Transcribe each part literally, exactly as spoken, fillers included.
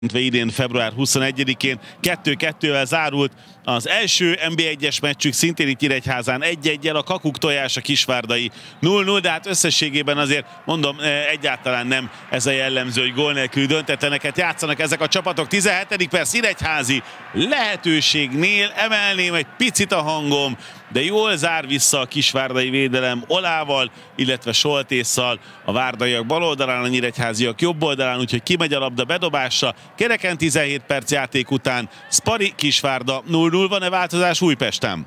idén február huszonegyedikén kettő kettővel zárult az első en bé egyes meccsük, szintén itt Nyíregyházán egy egyel, a Kakuk Tojás a kisvárdai nulla nulla, de hát összességében azért mondom, egyáltalán nem ez a jellemző, hogy gól nélkül döntetleneket játszanak ezek a csapatok. tizenhetedik perc, Nyíregyházi lehetőségnél emelném egy picit a hangom, de jól zár vissza a kisvárdai védelem Olával, illetve Soltésszal, a várdaiak bal oldalán, a nyíregyháziak jobb oldalán, úgyhogy kimegy a labda bedobásra. Kereken tizenhét perc játék után Spari Kisvárda nulla nulla. Van-e változás Újpesten?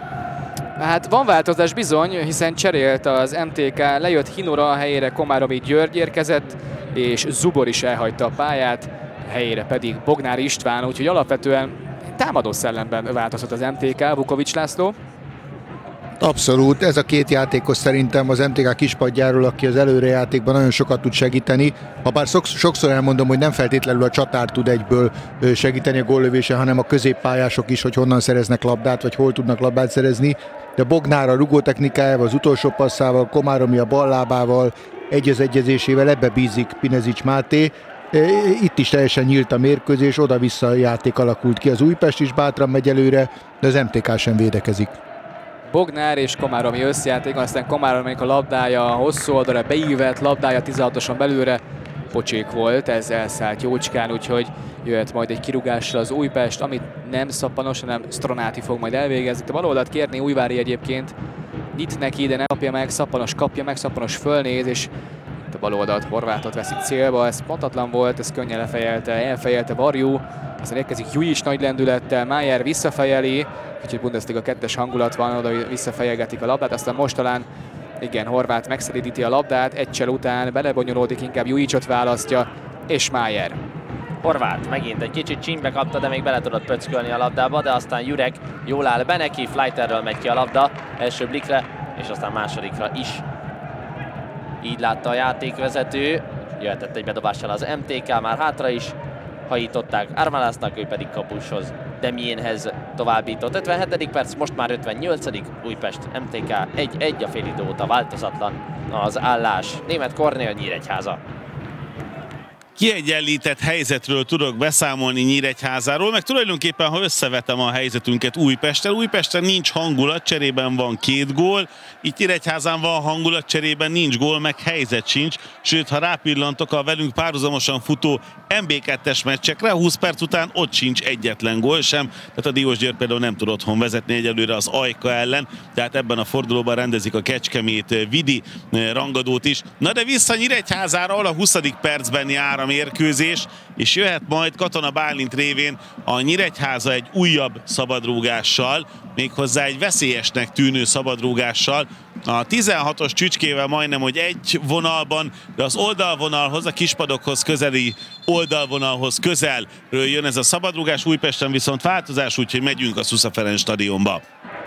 Hát van változás bizony, hiszen cserélt az em té ká, lejött Hinora, a helyére Komáromi György érkezett, és Zubor is elhagyta a pályát, helyére pedig Bognár István, úgyhogy alapvetően támadó szellemben változott az em té ká. Vukovics László. Abszolút, ez a két játékos szerintem az em té ká kispadjáról, aki az előrejátékban nagyon sokat tud segíteni. Habár sokszor elmondom, hogy nem feltétlenül a csatár tud egyből segíteni a góllövése, hanem a középpályások is, hogy honnan szereznek labdát, vagy hol tudnak labdát szerezni. De Bognár a rugótechnikájával, az utolsó passzával, Komáromi a ballábával, egy az egyezésével, ebbe bízik Pinezics Máté. Itt is teljesen nyílt a mérkőzés, oda-vissza a játék alakult ki, az Újpest is bátran megy előre, de az em té ká sem védekezik. Bognár és Komáromi összjáték, aztán Komáromi a labdája hosszú oldalra beívett, labdája tizenhatoson belőle pocsék volt, ez elszállt jócskán, úgyhogy jöhet majd egy kirúgásra az Újpest, amit nem Szappanos, hanem Stronáti fog majd elvégezni. A bal oldalt kérni Újvári egyébként, nyit neki, de nem kapja meg, Szappanos kapja meg, Szappanos fölnéz, és a bal oldalt Horvátot veszi célba, ez pontatlan volt, ez könnyen lefejelte, elfejelte Varjú, aztán érkezik Jujic nagy lendülettel, Májer visszafejeli, úgyhogy Bundesliga kettes hangulat van, oda visszafejelgetik a labdát, aztán most talán igen, Horváth megszeríti a labdát, egy csel után belebonyolódik, inkább Jujicot választja, és Májer. Horváth megint egy kicsit csínybe kapta, de még bele tudott pöckölni a labdába, de aztán Jurek jól áll be neki, Fleiterről megy ki a labda, első blikre, és aztán másodikra is. Így látta a játékvezető, jöhetett egy bedobással az em té ká, már hátra is hajították Armalásznak, ő pedig kapushoz Demiénhez továbbított. ötvenhetedik perc, most már ötvennyolcadik Újpest em té ká egy egy, a félidő óta változatlan az állás. Németh Kornél, Nyíregyháza. Kiegyenlített helyzetről tudok beszámolni Nyíregyházáról, meg tulajdonképpen, ha összevetem a helyzetünket Újpesten, Újpesten nincs hangulat, cserében van két gól, itt Nyíregyházán van hangulat, cserében nincs gól, meg helyzet sincs, sőt, ha rápillantok a velünk párhuzamosan futó em bé kettes meccsekre, húsz perc után ott sincs egyetlen gól sem, tehát a Diósgyőr például nem tud otthon vezetni egyelőre az Ajka ellen, tehát ebben a fordulóban rendezik a Kecskemét Vidi rangadót is. Na de vissza Nyíregyházára, ahol a huszadik percben jár a mérkőzés, és jöhet majd Katona Bálint révén a Nyíregyháza egy újabb szabadrúgással, méghozzá egy veszélyesnek tűnő szabadrúgással. A tizenhatos csücskével majdnem, hogy egy vonalban, de az oldalvonalhoz, a kispadokhoz közeli oldalvonalhoz közelről jön ez a szabadrúgás. Újpesten viszont változás, úgyhogy megyünk a Szusza Ferenc stadionba.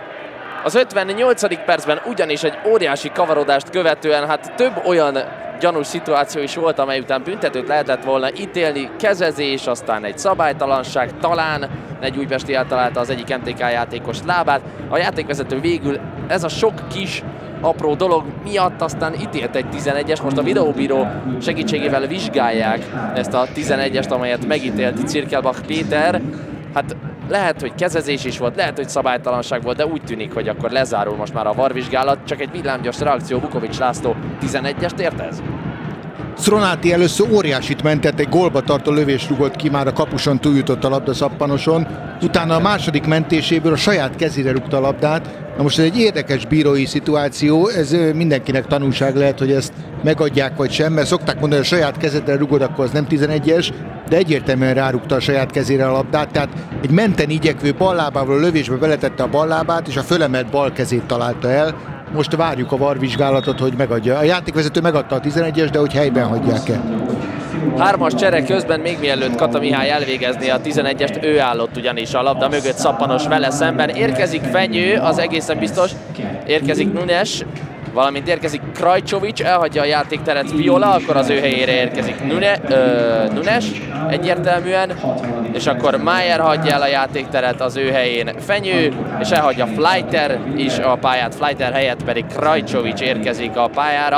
Az ötvennyolcadik percben ugyanis egy óriási kavarodást követően, hát több olyan gyanús szituáció is volt, amely után büntetőt lehetett volna ítélni, kezezés, aztán egy szabálytalanság, talán egy újpesti eltalálta az egyik em té ká játékos lábát. A játékvezető végül ez a sok kis apró dolog miatt aztán ítélt egy tizenegyes, most a videóbíró segítségével vizsgálják ezt a tizenegyest, amelyet megítélt Cirkelbach Péter. Hát lehet, hogy kezezés is volt, lehet, hogy szabálytalanság volt, de úgy tűnik, hogy akkor lezárul most már a varvizsgálat. Csak egy villámgyors reakció, Vukovics László, tizenegyest ért ez? Stronáti először óriásit mentett, egy gólba tartó lövés rugott ki, már a kapuson túljutott a labda Szappanoson, utána a második mentéséből a saját kezére rúgta a labdát. Na most ez egy érdekes bírói szituáció, ez mindenkinek tanulság lehet, hogy ezt megadják vagy sem, mert szokták mondani, hogy a saját kezedre rugod, akkor az nem tizenegyes, de egyértelműen rárúgta a saját kezére a labdát, tehát egy menteni igyekvő ballábával a lövésbe beletette a ballábát, és a fölemelt bal kezét találta el. Most várjuk a varvizsgálatot, hogy megadja. A játékvezető megadta a tizenegyes, de hogy helyben hagyják-e. Hármas csere közben, még mielőtt Kata Mihály elvégezni a tizenegyest, ő állott ugyanis a labda mögött, Szappanos vele szemben. Érkezik Fenyő, az egészen biztos, érkezik Nunes, valamint érkezik Krajcsovics, elhagyja a játékteret Viola, akkor az ő helyére érkezik Nune, ö, Nunes egyértelműen, és akkor Májer hagyja el a játékteret, az ő helyén Fenyő, és elhagyja Fleiter is a pályát, Fleiter helyett pedig Krajcsovics érkezik a pályára.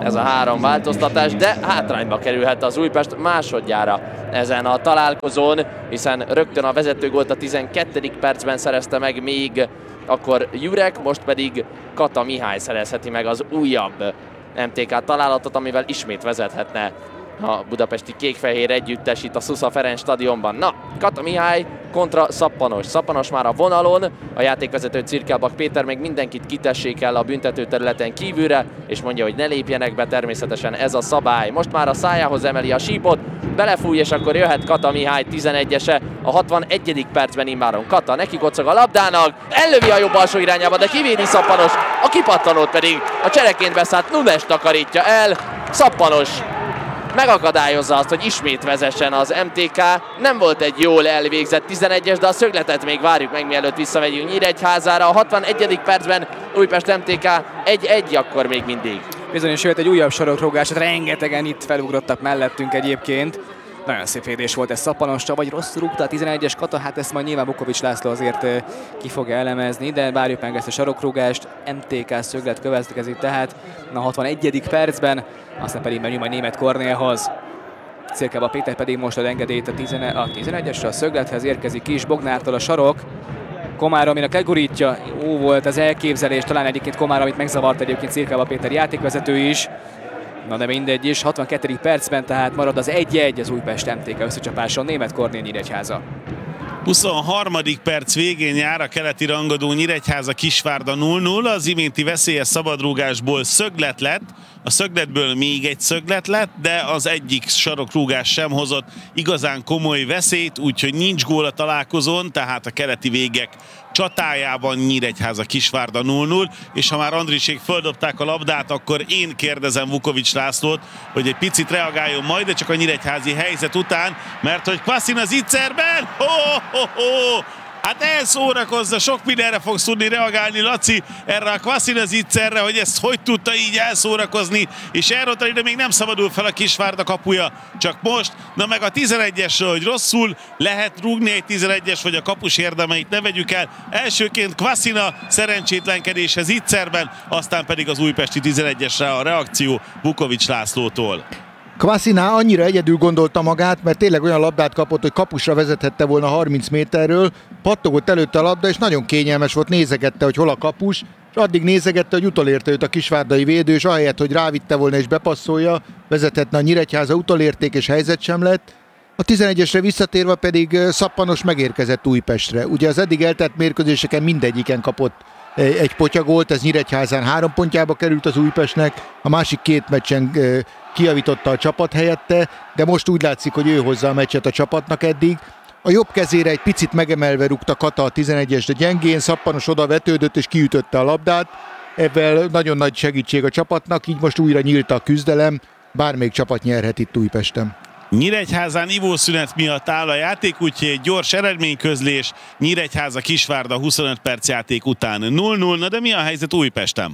ez a három változtatás, de hátrányba kerülhet az Újpest másodjára ezen a találkozón, hiszen rögtön a vezetőgólt a tizenkettedik percben szerezte meg még akkor Jurek, most pedig Kata Mihály szerezheti meg az újabb em té ká találatot, amivel ismét vezethetne a budapesti kék-fehér együttes itt a Szusza Ferenc stadionban. Na, Kata Mihály kontra Szappanos. Szappanos már a vonalon, a játékvezető Cirkelbak Péter még mindenkit kitessék el a büntetőterületen kívülre, és mondja, hogy ne lépjenek be, természetesen ez a szabály. Most már a szájához emeli a sípot, belefúj, és akkor jöhet Kata Mihály tizenegyese a hatvanegyedik percben immáron. Kata neki kocog a labdának, ellövi a jobb alsó irányába, de kivédi Szappanos, a kipattanót pedig a csereként beszállt Nunes takarítja el. Szappanos megakadályozza azt, hogy ismét vezessen az em té ká. Nem volt egy jól elvégzett tizenegyes, de a szögletet még várjuk meg, mielőtt visszamegyünk Nyíregyházára. A hatvanegyedik percben Újpest em té ká egy egy akkor még mindig. Bizony, sőt egy újabb sarokrugás, rengetegen itt felugrottak mellettünk egyébként. Nagyon szép védés volt ez Szappanosra, vagy rosszul rúgta a tizenegyes Kata, hát ezt majd nyilván Vukovics László azért ki fogja elemezni, de várjuk meg ezt a sarokrúgást. em té ká szöglet következik tehát a hatvanegyedik percben, aztán pedig menjünk majd Németh Kornélhoz. Cirkelbak Péter pedig most ad engedélyt a, a tizenegyesre, a szöglethez érkezik Kis Bognártól a sarok. Komárominak legurítja, ó volt az elképzelés, talán egyébként Komáromit megzavart egyébként Cirkelbak Péter játékvezető is. Na de mindegy is, hatvankettedik percben tehát marad az egy egy az Újpest em té ká összecsapáson, Németh Kornél Nyíregyháza. huszonharmadik perc végén jár a keleti rangadó Nyíregyháza Kisvárda nulla nulla, az iménti veszélyes szabadrúgásból szöglet lett, a szögletből még egy szöglet lett, de az egyik sarokrúgás sem hozott igazán komoly veszélyt, úgyhogy nincs gól a találkozón, tehát a keleti végek csatájában Nyíregyháza Kisvárda nulla nulla, és ha már Andrisék földobták a labdát, akkor én kérdezem Vukovics Lászlót, hogy egy picit reagáljon majd, de csak a nyíregyházi helyzet után, mert hogy Kvasina Zicserben, ho, ho, ho, hát elszórakozza, sok mindenre fogsz tudni reagálni, Laci, erre a Kvasina Zicserre, hogy ezt hogy tudta így elszórakozni, és elrontani, de még nem szabadul fel a Kisvárda kapuja, csak most, na meg a tizenegyesről, hogy rosszul lehet rúgni egy tizenegyes, vagy a kapus érdemeit ne vegyük el. Elsőként Kvasina szerencsétlenkedése Zicserben, aztán pedig az újpesti tizenegyesre a reakció Vukovics Lászlótól. Kvasina annyira egyedül gondolta magát, mert tényleg olyan labdát kapott, hogy kapusra vezethette volna harminc méterről, pattogott előtte a labda, és nagyon kényelmes volt, nézegette, hogy hol a kapus, és addig nézegette, hogy utolérte őt a kisvárdai védő, és ahelyett, hogy rávitte volna és bepasszolja, vezethetne a Nyíregyháza, utolérték, és helyzet sem lett. A tizenegyesre visszatérve pedig Szappanos megérkezett Újpestre. Ugye az eddig eltett mérkőzéseken mindegyiken kapott egy potyagolt, ez Nyíregyházán három pontjába került az Újpestnek, a másik két meccsen kijavította a csapat helyette, de most úgy látszik, hogy ő hozza a meccset a csapatnak eddig. A jobb kezére egy picit megemelve rúgta Kata a tizenegyes, de gyengén, Szappanos oda vetődött és kiütötte a labdát. Ebben nagyon nagy segítség a csapatnak, így most újra nyílt a küzdelem, bármelyik csapat nyerhet itt Újpesten. Nyíregyházán ivószünet miatt áll a játék, úgyhogy egy gyors eredményközlés. Nyíregyháza Kisvárda huszonöt perc játék után nulla nulla, de mi a helyzet Újpesten?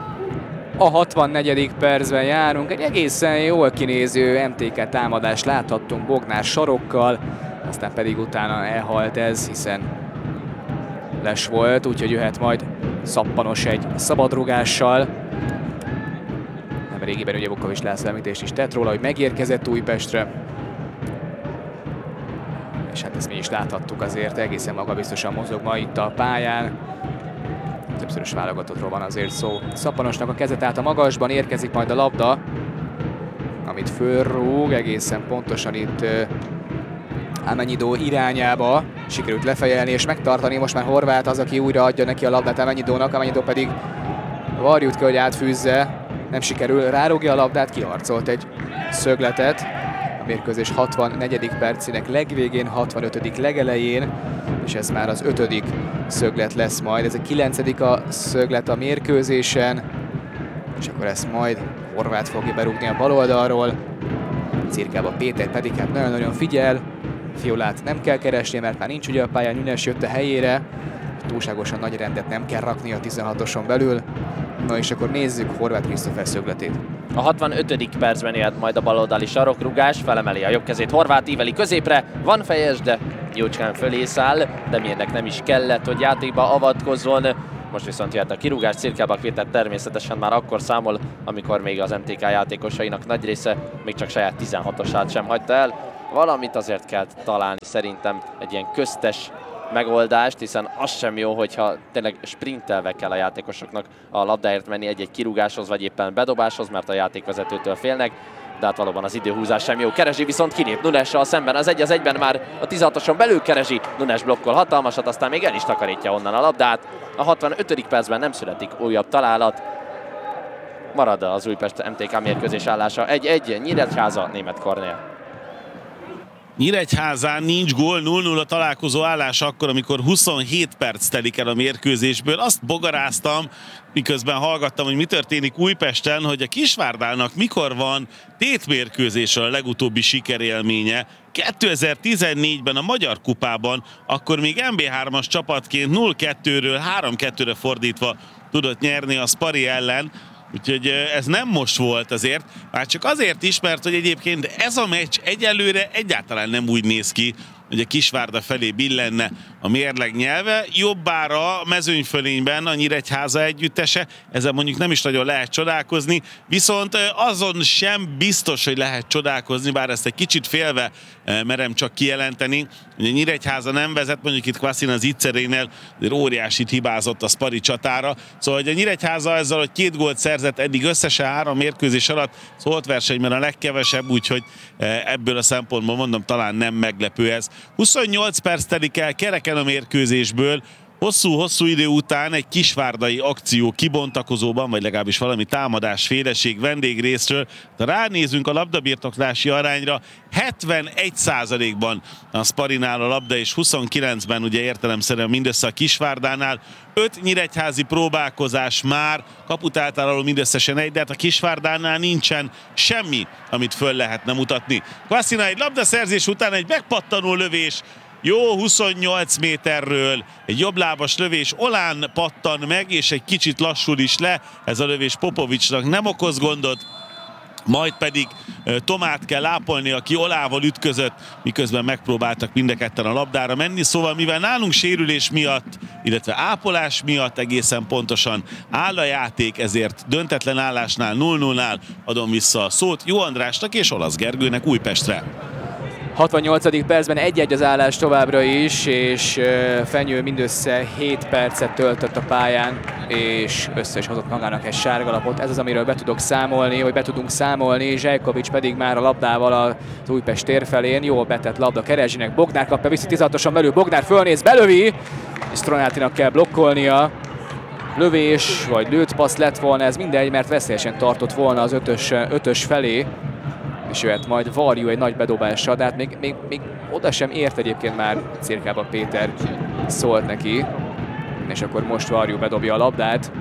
A hatvannegyedik percben járunk, egy egészen jól kinéző em té ká támadást láthattunk Bognár sarokkal, aztán pedig utána elhalt ez, hiszen les volt, úgyhogy jöhet majd Szappanos egy szabadrugással. Nem régiben ugye Vukovics László említést is tett róla, hogy megérkezett Újpestre. És hát ezt mi is láthattuk azért, egészen magabiztosan mozog ma itt a pályán. Többszörös válogatottról van azért szó. Szappanosnak a kezet át a magasban, érkezik majd a labda, amit fölrúg, egészen pontosan itt uh, Amennyidó irányába. Sikerült lefejelni és megtartani, most már Horváth az, aki újra adja neki a labdát Amennyidónak, Amennyidó pedig varjút kell, hogy átfűzze, nem sikerül, rárúgja a labdát, kiharcolt egy szögletet. A mérkőzés hatvannegyedik percének legvégén, hatvanötödik legelején, és ez már az ötödik szöglet lesz majd. Ez a kilencedik a szöglet a mérkőzésen, és akkor ezt majd Horváth fogja berúgni a bal oldalról. Cirkelbak Péter pedig hát nagyon-nagyon figyel. Fiolát nem kell keresni, mert már nincs ugye a pályán, Nunes jött a helyére. Túlságosan nagy rendet nem kell rakni a tizenhatoson belül. Na és akkor nézzük Horváth Krisztófer szögletét. A hatvanötödik percben jöhet majd a baloldali sarokrugás, felemeli a jobb kezét Horváth, íveli középre, van fejes, de jócskán fölé száll, de mi ennek nem is kellett, hogy játékba avatkozzon Most viszont jöhet a kirúgás, Cirkelbak Péter természetesen már akkor számol, amikor még az em té ká játékosainak nagy része még csak saját tizenhatosát sem hagyta el. Valamit azért kell találni szerintem, egy ilyen köztes megoldást, hiszen az sem jó, hogyha tényleg sprintelve kell a játékosoknak a labdáért menni egy-egy kirúgáshoz, vagy éppen bedobáshoz, mert a játékvezetőtől félnek, de hát valóban az időhúzás sem jó. Kerezsi viszont kilép Nunessal szemben, az egy az egyben már a tizenhatoson belül Kerezsi, Nunes blokkol hatalmasat, aztán még el is takarítja onnan a labdát. A hatvanötödik percben nem születik újabb találat, marad az Újpest em té ká mérkőzés állása egy egy, Nyíregyháza, Németh Kornél. Nyíregyházán nincs gól, nulla nulla találkozó állás akkor, amikor huszonhét perc telik el a mérkőzésből. Azt bogaráztam, miközben hallgattam, hogy mi történik Újpesten, hogy a Kisvárdának mikor van tétmérkőzésről a legutóbbi sikerélménye. kétezer-tizennégyben a Magyar Kupában, akkor még em bé hármas csapatként nulla kettőről három kettőre fordítva tudott nyerni a Spari ellen. Úgyhogy ez nem most volt azért, már csak azért is, mert hogy egyébként ez a meccs egyelőre egyáltalán nem úgy néz ki, hogy a Kisvárda felé billenne a mérleg nyelve. Jobbára a mezőnyfölényben a Nyíregyháza együttese, ezzel mondjuk nem is nagyon lehet csodálkozni, viszont azon sem biztos, hogy lehet csodálkozni, bár ezt egy kicsit félve merem csak kijelenteni, hogy a Nyíregyháza nem vezet, mondjuk itt Kvaszin az Itzerénél óriásit hibázott a Spari csatára, szóval hogy a Nyíregyháza ezzel, hogy két gólt szerzett eddig összesen három mérkőzés alatt, szólt versenyben a legkevesebb, úgyhogy ebből a szempontból mondom, talán nem meglepő ez. huszonnyolc perc telik el kereken a mérkőzésből, hosszú-hosszú idő után egy kisvárdai akció kibontakozóban, vagy legalábbis valami támadás féleség vendégrészről. Ha ránézünk a labdabirtoklási arányra, hetvenegy százalékban a Sparinál a labda, és huszonkilencben ugye értelemszerűen mindössze a Kisvárdánál. öt nyíregyházi próbálkozás már, kaputáltaláló mindösszesen egy, de hát a Kisvárdánál nincsen semmi, amit föl lehetne mutatni. Kvaszina egy labdaszerzés után egy megpattanó lövés, jó huszonnyolc méterről, egy jobblábas lövés, Olán pattan meg, és egy kicsit lassul is le, ez a lövés Popovicsnak nem okoz gondot, majd pedig Tomát kell ápolni, aki Olával ütközött, miközben megpróbáltak mind a ketten a labdára menni, szóval mivel nálunk sérülés miatt, illetve ápolás miatt egészen pontosan áll a játék, ezért döntetlen állásnál nulla nullánál adom vissza a szót Jó Andrásnak és Olasz Gergőnek Újpestre. hatvannyolcadik percben egy egy az állás továbbra is, és Fenyő mindössze hét percet töltött a pályán, és össze is hozott magának egy sárgalapot. Ez az, amiről be tudok számolni, hogy be tudunk számolni. Zsejkovics pedig már a labdával az Újpest tér felén. Jól betett labda Kerezsinek, Bognár kapja vissza tizenhatoson belül, Bognár fölnéz, belövi, és Stronátinak kell blokkolnia. Lövés, vagy lőtt passz lett volna, ez mindegy, mert veszélyesen tartott volna az ötös, ötös felé. És jöhet majd Varjú egy nagy bedobással, de hát még, még, még oda sem ért egyébként már Cirkelbak Péter szólt neki. És akkor most Varjú bedobja a labdát.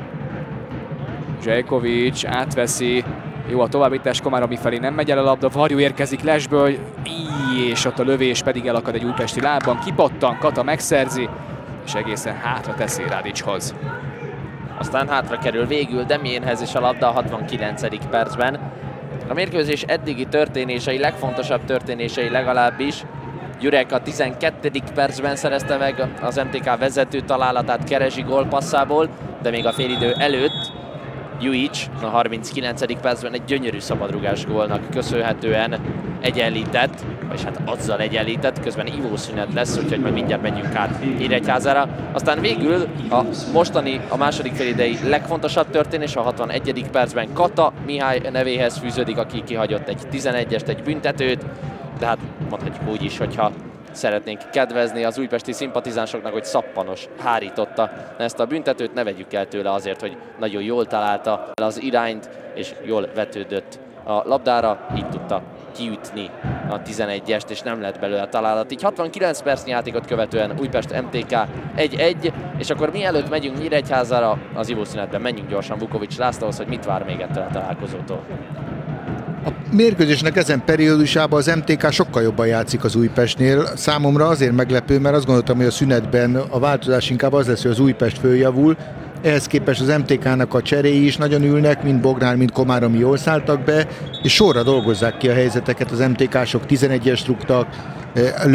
Zsejkovics átveszi. Jó a továbbítás, Komáromi felé nem megy el a labda, Varjú érkezik lesből, és ott a lövés pedig elakad egy újpesti lábban. Kipattan, Kata megszerzi, és egészen hátra teszi Rádicshoz. Aztán hátra kerül végül Demiénhez is a labda a hatvankilencedik percben. A mérkőzés eddigi történései, legfontosabb történései legalábbis. Jurek a tizenkettedik percben szerezte meg az em té ká vezető találatát Kerezsi gólpasszából, de még a félidő előtt Juic a harminckilencedik percben egy gyönyörű szabadrugás gólnak köszönhetően egyenlített, és hát azzal egyenlített, közben ivószünet lesz, úgyhogy majd mindjárt menjünk át Nyíregyházára. Aztán végül a mostani, a második félidei legfontosabb történés a hatvanegyedik percben Kata Mihály nevéhez fűződik, aki kihagyott egy tizenegyest, egy büntetőt, de hát mondhatjuk úgy is, hogyha szeretnénk kedvezni az újpesti szimpatizánsoknak, hogy szappanos hárította ezt a büntetőt, ne vegyük el tőle azért, hogy nagyon jól találta az irányt, és jól vetődött a labdára, így tudta kiütni a tizenegyest, és nem lett belőle a találat. Így hatvankilenc percnyi játékot követően Újpest em té ká egy egy, és akkor mielőtt megyünk Nyíregyházára, az ivószünetben menjünk gyorsan Vukovics Lászlóhoz, hogy mit vár még ettől a találkozótól. A mérkőzésnek ezen periódusában az em té ká sokkal jobban játszik az Újpestnél. Számomra azért meglepő, mert azt gondoltam, hogy a szünetben a változás inkább az lesz, hogy az Újpest följavul. Ehhez képest az em té ká-nak a cseréi is nagyon ülnek, mind Bognár, mind Komáromi jól szálltak be, és sorra dolgozzák ki a helyzeteket. Az em té ká-sok tizenegyest rúgtak,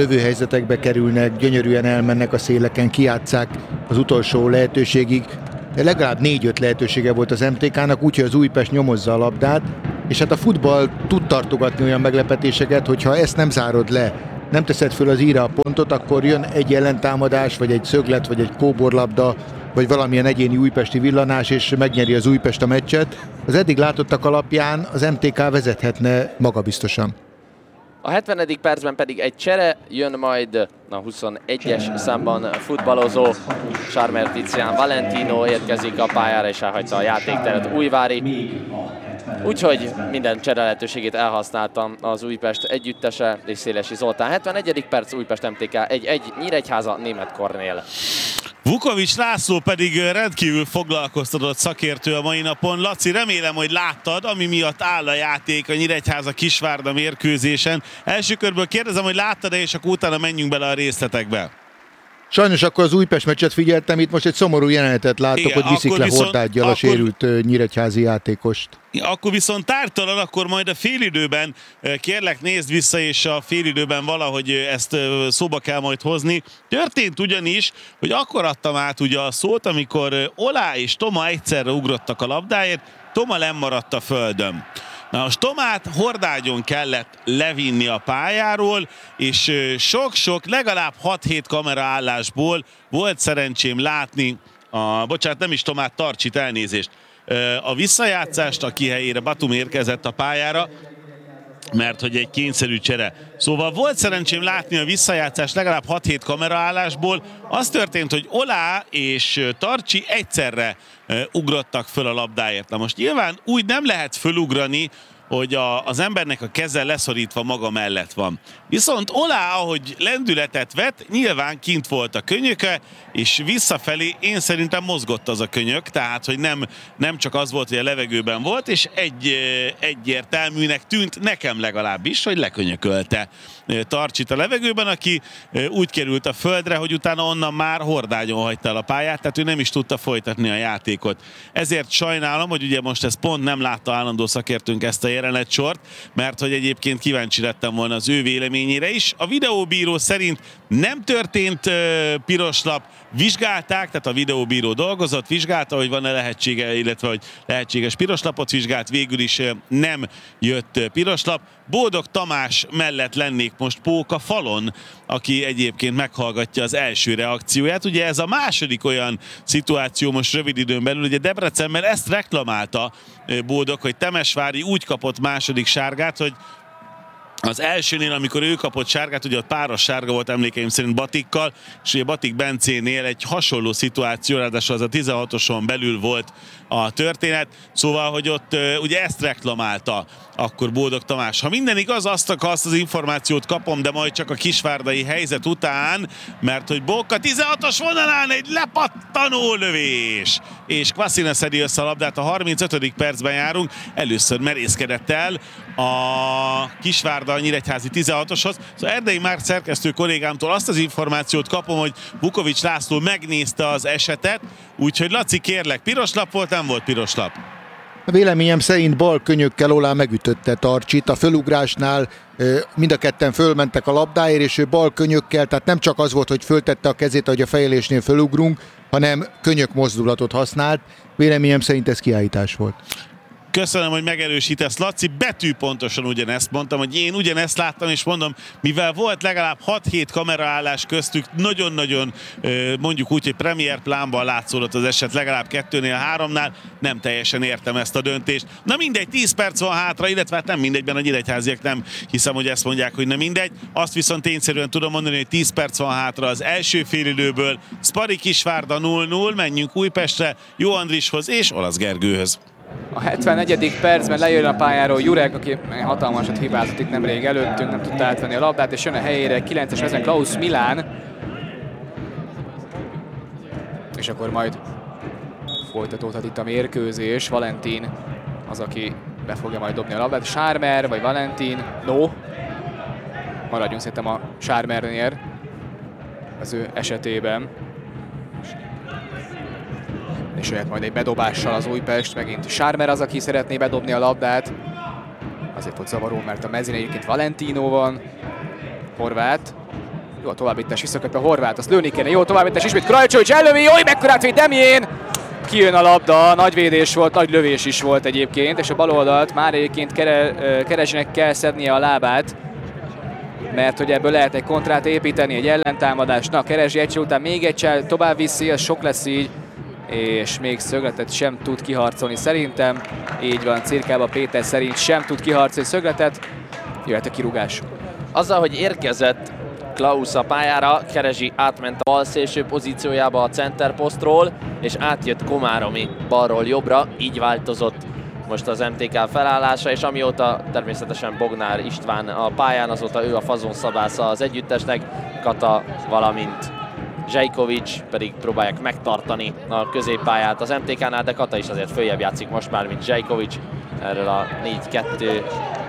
lövőhelyzetekbe kerülnek, gyönyörűen elmennek a széleken, kijátsszák az utolsó lehetőségig. legalább négy-öt lehetősége volt az em té ká-nak, úgyhogy az Újpest nyomozza a labdát, és hát a futball tud tartogatni olyan meglepetéseket, hogyha ezt nem zárod le, nem teszed föl az íre a pontot, akkor jön egy ellentámadás, vagy egy szöglet, vagy egy kóborlabda, vagy valamilyen egyéni újpesti villanás, és megnyeri az Újpest a meccset. Az eddig látottak alapján az em té ká vezethetne magabiztosan. A hetvenedik percben pedig egy csere, jön majd a huszonegyes számban futballozó Charmer Tizian Valentino érkezik a pályára, és elhagyta a játékteret Újvári. Úgyhogy minden csere lehetőségét elhasználtam az Újpest együttese, és Szélesi Zoltán. hetvenegyedik perc, Újpest em té ká egy egy, Nyíregyháza Német Kornél. Vukovics László pedig rendkívül foglalkoztatott szakértő a mai napon. Laci, remélem, hogy láttad, ami miatt áll a játék a Nyíregyháza Kisvárda mérkőzésen. Első körből kérdezem, hogy láttad-e, és akkor utána menjünk bele a részletekbe. Sajnos akkor az Újpest meccset figyeltem, itt most egy szomorú jelenetet látok, igen, hogy viszik le Hortádgyal a sérült nyíregyházi játékost. Akkor viszont tártalan, akkor majd a félidőben kérlek nézd vissza, és a félidőben valahogy ezt szóba kell majd hozni. Történt ugyanis, hogy akkor adtam át ugye a szót, amikor Olá és Toma egyszerre ugrottak a labdáért, Toma lemaradt a földön. Na most Tomát hordágyon kellett levinni a pályáról, és sok-sok, legalább hat-hét kameraállásból volt szerencsém látni, a, bocsánat, nem is Tomát, Tarcsit, elnézést, a visszajátszást, aki helyére Batum érkezett a pályára, mert hogy egy kényszerű csere. Szóval volt szerencsém látni a visszajátszást legalább hat-hét kameraállásból. Az történt, hogy Olá és Tarcsi egyszerre ugrottak föl a labdáért. Na most nyilván úgy nem lehet fölugrani, hogy a, az embernek a keze leszorítva maga mellett van. Viszont Olá, ahogy lendületet vett, nyilván kint volt a könyöke, és visszafelé én szerintem mozgott az a könyök, tehát hogy nem, nem csak az volt, hogy a levegőben volt, és egy, egyértelműnek tűnt nekem legalábbis, hogy lekönyökölte Tarcsit a levegőben, aki úgy került a földre, hogy utána onnan már hordágyon hagyta el a pályát, tehát ő nem is tudta folytatni a játékot. Ezért sajnálom, hogy ugye most ez pont nem látta állandó szakértőnk ezt a jelenetsort, mert hogy egyébként kíváncsi lettem volna az ő véleményére is. A videóbíró szerint nem történt uh, piros lap, vizsgálták, tehát a videóbíró dolgozott, vizsgálta, hogy van-e lehetsége, illetve hogy lehetséges piros lapot vizsgált, végül is uh, nem jött uh, piros lap. Boldog Tamás mellett lennék most Póka falon, aki egyébként meghallgatja az első reakcióját. Ugye ez a második olyan szituáció most rövid időn belül, ugye Debrecenben ezt reklamálta Boldog, hogy Temesvári úgy kapott második sárgát, hogy az elsőnél, amikor ő kapott sárgát, ugye ott páros sárga volt emlékeim szerint Batikkal, és ugye Batik Bencénél egy hasonló szituáció, ráadásul az a tizenhatoson belül volt a történet, szóval, hogy ott ugye ezt reklamálta akkor Boldog Tamás. Ha minden igaz, azt, azt az információt kapom, de majd csak a kisvárdai helyzet után, mert hogy Bóka tizenhatos vonalán egy lepattanó lövés, és Kvasina szedi össze a labdát, a harmincötödik percben járunk, először merészkedett el a Kisvárda a nyíregyházi tizenhatoshoz. Szóval Erdei Márk szerkesztő kollégámtól azt az információt kapom, hogy Vukovics László megnézte az esetet, úgyhogy Laci, kérlek, piros lap volt, nem volt piros lap? A véleményem szerint bal könyökkel Olá megütötte Tarcsit. A fölugrásnál mind a ketten fölmentek a labdáért, és ő bal könyökkel, tehát nem csak az volt, hogy föltette a kezét, ahogy a fejelésnél fölugrunk, hanem könyök mozdulatot használt. Véleményem szerint ez kiállítás volt. Köszönöm, hogy megerősítesz, Laci, betűpontosan ugyanezt mondtam, hogy én ugyanezt láttam, és mondom, mivel volt legalább hat-hét kameraállás köztük, nagyon-nagyon mondjuk úgy, hogy premier plánban látszódott az eset, legalább kettőnél, háromnál, nem teljesen értem ezt a döntést. Na mindegy, tíz perc van hátra, illetve hát nem mindegyben a nyíregyháziak nem hiszem, hogy ezt mondják, hogy nem mindegy. Azt viszont tényszerűen tudom mondani, hogy tíz perc van hátra az első félidőből. Szpari Kisvárda null null, menjünk Újpestre, Jó Andrishoz és Olasz Gergőhöz. A hetvennegyedik percben lejön a pályáról Jurek, aki hatalmasat hibázott itt nemrég előttünk, nem tudta átvenni a labdát, és jön a helyére kilences ezen Klaus Milán. És akkor majd folytatódhat itt a mérkőzés. Valentin az, aki be fogja majd dobni a labdát. Charmer vagy Valentin? No. Maradjunk szerintem a Charmernél az ő esetében. És jöhet majd egy bedobással az Újpest, megint Charmer az, aki szeretné bedobni a labdát. Azért volt zavaró, mert a mezén egyébként Valentino van. Horváth. Jó a továbbítás, visszaköpve Horváth, azt lőni kéne. Jó a továbbítás, ismét Krajcsovics ellövi, jó, mekkorát véd Demjén! kijön a labda, nagy védés volt, nagy lövés is volt egyébként, és a bal oldalt már egyébként Kere, Kerezsinek kell szednie a lábát, mert hogy ebből lehet egy kontrát építeni, egy ellentámadást. Na, Kerezsi egy után még egy csel, tovább viszi, az sok lesz így, és még szögletet sem tud kiharcolni szerintem. Így van, Cirkába Péter szerint sem tud kiharcolni szögletet. Jöhet a kirúgás. Azzal, hogy érkezett Klaus a pályára, Kerezsi átment a bal szélső pozíciójába a center posztról, és átjött Komáromi balról jobbra, így változott most az em té ká felállása, és amióta természetesen Bognár István a pályán, azóta ő a fazonszabásza az együttesnek, Kata, valamint Zsejkovics pedig próbálják megtartani a középpályát az em té ká-nál, de Kata is azért följebb játszik most már, mint Zsejkovics. Erről a négy kettő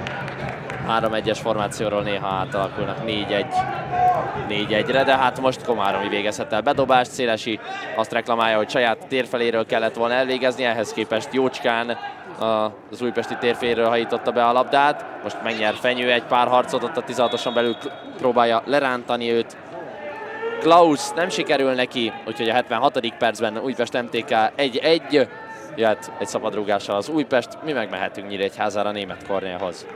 három egyes formációról néha átalakulnak négy egy négy egyre, de hát most Komáromi végezhet el bedobást. Szélesi azt reklamálja, hogy saját térfeléről kellett volna elvégezni, ehhez képest jócskán az újpesti térféről hajította be a labdát. Most megnyer Fenyő egy pár harcot, ott a tizenhatoson belül próbálja lerántani őt. Klaus nem sikerül neki, úgyhogy a hetvenhatodik percben Újpest em té ká egy egy. Jöhet egy szabadrúgással az Újpest, mi megmehetünk Nyíregyházára Németh Kornélhoz.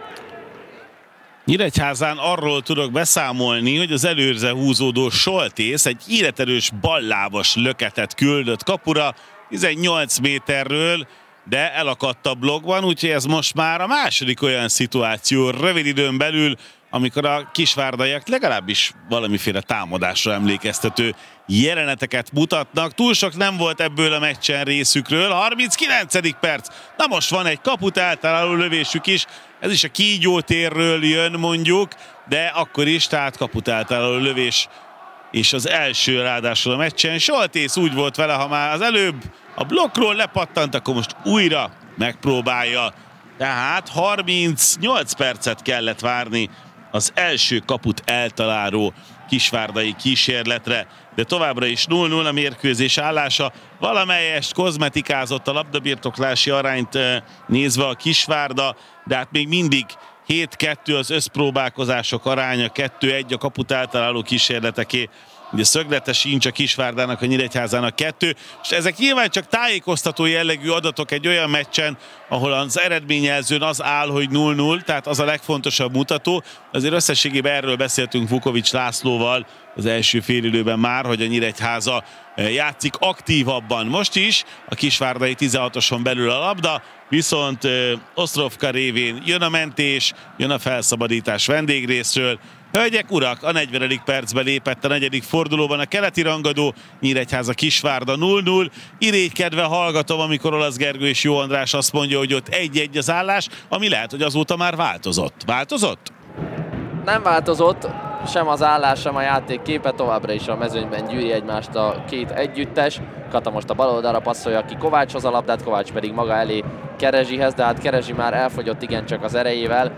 Nyíregyházán arról tudok beszámolni, hogy az előrze húzódó Soltész egy életerős ballábas löketet küldött kapura, tizennyolc méterről, de elakadt a blokkban, úgyhogy ez most már a második olyan szituáció rövid időn belül, amikor a kisvárdaiak legalábbis valamiféle támadásra emlékeztető jeleneteket mutatnak. Túl sok nem volt ebből a meccsen részükről. harminckilencedik perc. Na most van egy kaput eltaláló lövésük is. Ez is a Kígyó térről jön mondjuk, de akkor is, tehát kaput eltaláló lövés. És az első ráadásul a meccsen. Soltész úgy volt vele, ha már az előbb a blokkról lepattant, akkor most újra megpróbálja. Tehát harmincnyolc percet kellett várni az első kaput eltaláló kisvárdai kísérletre, de továbbra is nulla nulla a mérkőzés állása. Valamelyest kozmetikázott a labdabirtoklási arányt nézve a Kisvárda, de hát még mindig hét kettő az összpróbálkozások aránya, kettő egy a kaput eltaláló kísérleteké. Ugye szöglete sincs a Kisvárdának, a Nyíregyházának kettő, és ezek nyilván csak tájékoztató jellegű adatok egy olyan meccsen, ahol az eredményjelzőn az áll, hogy nulla nulla, tehát az a legfontosabb mutató. Azért összességében erről beszéltünk Vukovics Lászlóval az első félidőben már, hogy a Nyíregyháza játszik aktívabban. Most is a kisvárdai tizenhatoson belül a labda, viszont Ostrovka révén jön a mentés, jön a felszabadítás vendégrészről. Hölgyek, urak, a negyvenedik percben lépett a negyedik fordulóban a keleti rangadó, Nyíregyháza Kisvárda nulla nulla. Irigykedve hallgatom, amikor Olasz Gergő és Jó András azt mondja, hogy ott egy egy az állás, ami lehet, hogy azóta már változott. Változott? Nem változott, sem az állás, sem a játék képe, továbbra is a mezőnyben gyűri egymást a két együttes. Kata most a bal oldalra passzolja ki Kovácshoz a labdát, Kovács pedig maga elé Kerezsihez, de hát Kerezsi már elfogyott igencsak az erejével.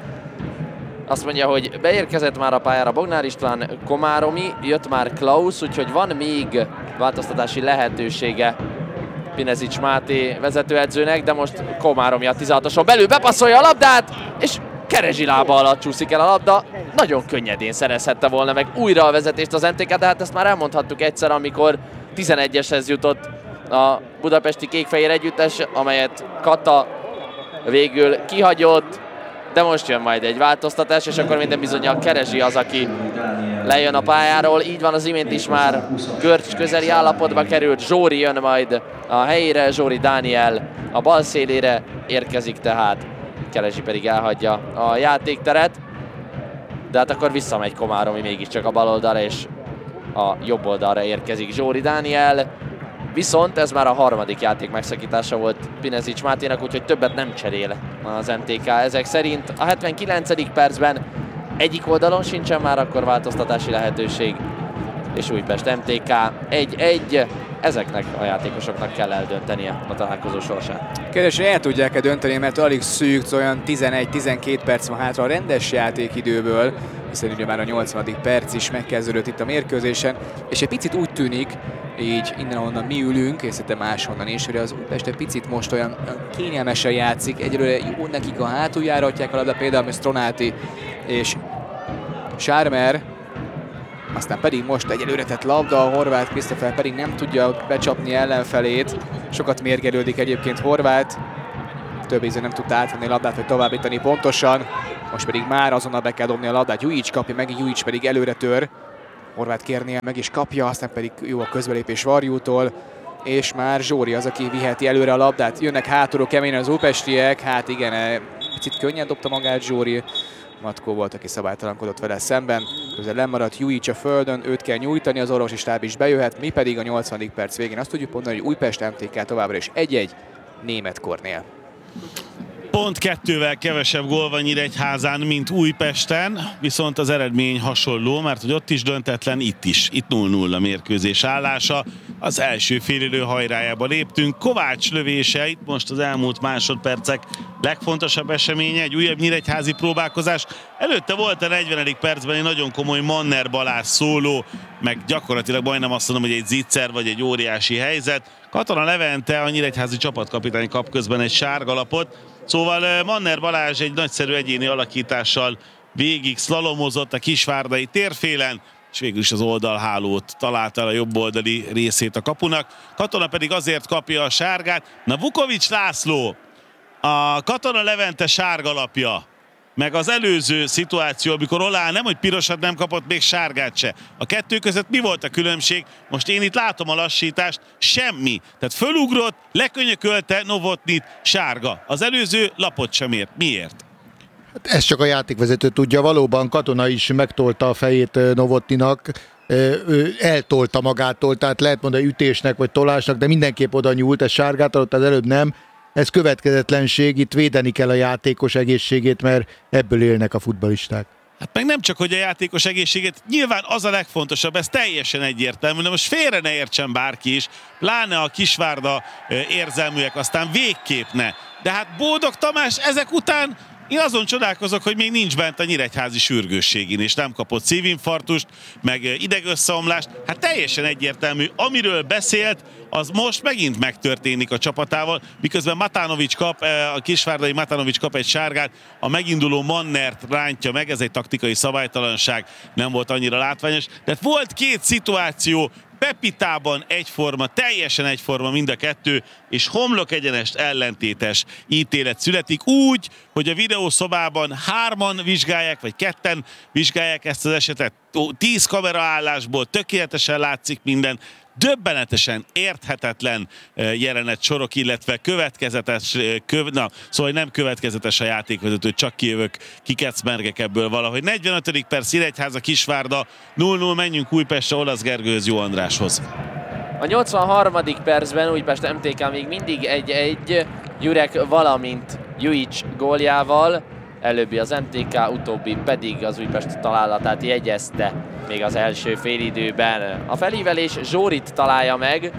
Azt mondja, hogy beérkezett már a pályára Bognár István, Komáromi, jött már Klaus, úgyhogy van még változtatási lehetősége Pinezics Máté vezetőedzőnek, de most Komáromi a tizenhatoson belül bepasszolja a labdát, és Kerezsi lába alatt csúszik el a labda. Nagyon könnyedén szerezhette volna meg újra a vezetést az em té ká, de hát ezt már elmondhattuk egyszer, amikor tizenegyeshez jutott a budapesti kékfehér együttes, amelyet Kata végül kihagyott. De most jön majd egy változtatás, és akkor minden bizonnyal Kerezsi az, aki lejön a pályáról. Így van, az imént is már görcs közeli állapotba került. Zsóri jön majd a helyére, Zsóri Dániel a bal szélére érkezik tehát. Kerezsi pedig elhagyja a játékteret. De hát akkor visszamegy Komáromi mégiscsak a bal oldalra, és a jobb oldalra érkezik Zsóri Dániel. Viszont ez már a harmadik játék megszakítása volt Pinezics Máténak, úgyhogy többet nem cserél az em té ká. Ezek szerint a hetvenkilencedik percben egyik oldalon sincsen már akkor változtatási lehetőség, és Újpest em té ká egy egy. Ezeknek a játékosoknak kell eldöntenie a találkozó sorsát. Kérdés, hogy el tudják-e dönteni, mert alig szűk, olyan tizenegy-tizenkét perc van hátra a rendes játékidőből, hiszen ugye már a nyolcvanadik perc is megkezdődött itt a mérkőzésen, és egy picit úgy tűnik, így innen, ahonnan mi ülünk, és szerintem máshonnan is, hogy az Újpest egy picit most olyan kényelmesen játszik, egyelőre jó nekik a hátuljára adják a labda, például Stronáti és Sármer, aztán pedig most egy előretett labda, a Horváth Krisztofer pedig nem tudja becsapni ellenfelét. Sokat mérgelődik egyébként Horváth. Több ízben nem tudta átvenni a labdát, vagy továbbítani pontosan. Most pedig már azonnal be kell dobni a labdát. Jujic kapja meg, Jujic pedig előre tör. Horváth kérnie meg is kapja, aztán pedig jó a közbelépés Varjútól. És már Zsóri az, aki viheti előre a labdát. Jönnek hátulról keményen az újpestiek. Hát igen, picit könnyen dobta magát Zsóri. Matkó volt, aki szabálytalankodott vele szemben. Közben lemaradt Jujic a földön, őt kell nyújtani, az orvosi stáb is bejöhet. Mi pedig a nyolcvadik perc végén azt tudjuk mondani, hogy Újpest em té ká továbbra is egy-egy Németkornél. Pont kettővel kevesebb gól van Nyíregyházán, mint Újpesten, viszont az eredmény hasonló, mert hogy ott is döntetlen, itt is. Itt nulla nulla mérkőzés állása. Az első félidő hajrájába léptünk. Kovács lövése, itt most az elmúlt másodpercek legfontosabb eseménye, egy újabb nyíregyházi próbálkozás. Előtte volt a negyvenedik percben egy nagyon komoly Manner Balázs szóló, meg gyakorlatilag majdnem azt mondom, hogy egy zicser vagy egy óriási helyzet. Katona Levente, a nyíregyházi csapatkapitány kap közben egy sárgalapot. Szóval Manner Balázs egy nagyszerű egyéni alakítással végig szlalomozott a kisvárdai térfélen, és végül is az oldalhálót találta a jobb oldali részét a kapunak. Katona pedig azért kapja a sárgát. Na, Vukovics László, a Katona Levente sárgalapja, meg az előző szituáció, amikor Olá nem, hogy pirosat nem kapott, még sárgát se. A kettő között mi volt a különbség? Most én itt látom a lassítást, semmi. Tehát fölugrott, lekönyökölte Novotnit, sárga. Az előző lapot sem ért. Miért? Hát ezt csak a játékvezető tudja. Valóban Katona is megtolta a fejét Novotninak, ő eltolta magától, tehát lehet mondani ütésnek vagy tolásnak, de mindenképp oda nyúlt, ez sárgát adott, az előbb nem. Ez következetlenség, itt védeni kell a játékos egészségét, mert ebből élnek a futballisták. Hát meg nem csak, hogy a játékos egészségét, nyilván az a legfontosabb, ez teljesen egyértelmű, de most félre ne értsen bárki is, pláne a Kisvárda érzelműek, aztán végképp ne. De hát Bódog Tamás ezek után én azon csodálkozok, hogy még nincs bent a nyíregyházi sürgősségén, és nem kapott szívinfarktust, meg idegösszeomlást. Hát teljesen egyértelmű, amiről beszélt, az most megint megtörténik a csapatával, miközben Matanovics kap, a kisvárdai Matanovics kap egy sárgát, a meginduló Mannert rántja meg, ez egy taktikai szabálytalanság, nem volt annyira látványos. De volt két szituáció, Pepitában egyforma, teljesen egyforma mind a kettő, és homlok egyenest ellentétes ítélet születik úgy, hogy a videószobában hárman vizsgálják, vagy ketten vizsgálják ezt az esetet, tíz kameraállásból tökéletesen látszik minden, döbbenetesen érthetetlen jelenet sorok, illetve következetes, köv, na, szóval nem következetes a játékvezető, csak kijövök, kikecmergek ebből valahogy. negyvenötödik perc, Nyíregyháza Kisvárda, nulla nulla, menjünk Újpestre, Olasz Gergőhöz, Jó Andráshoz. A nyolcvanharmadik percben Újpest em té ká még mindig egy-egy, Jurek valamint Jujic góljával, előbbi az em té ká, utóbbi pedig az Újpest találatát jegyezte még az első félidőben. A felívelés Zsórit találja meg,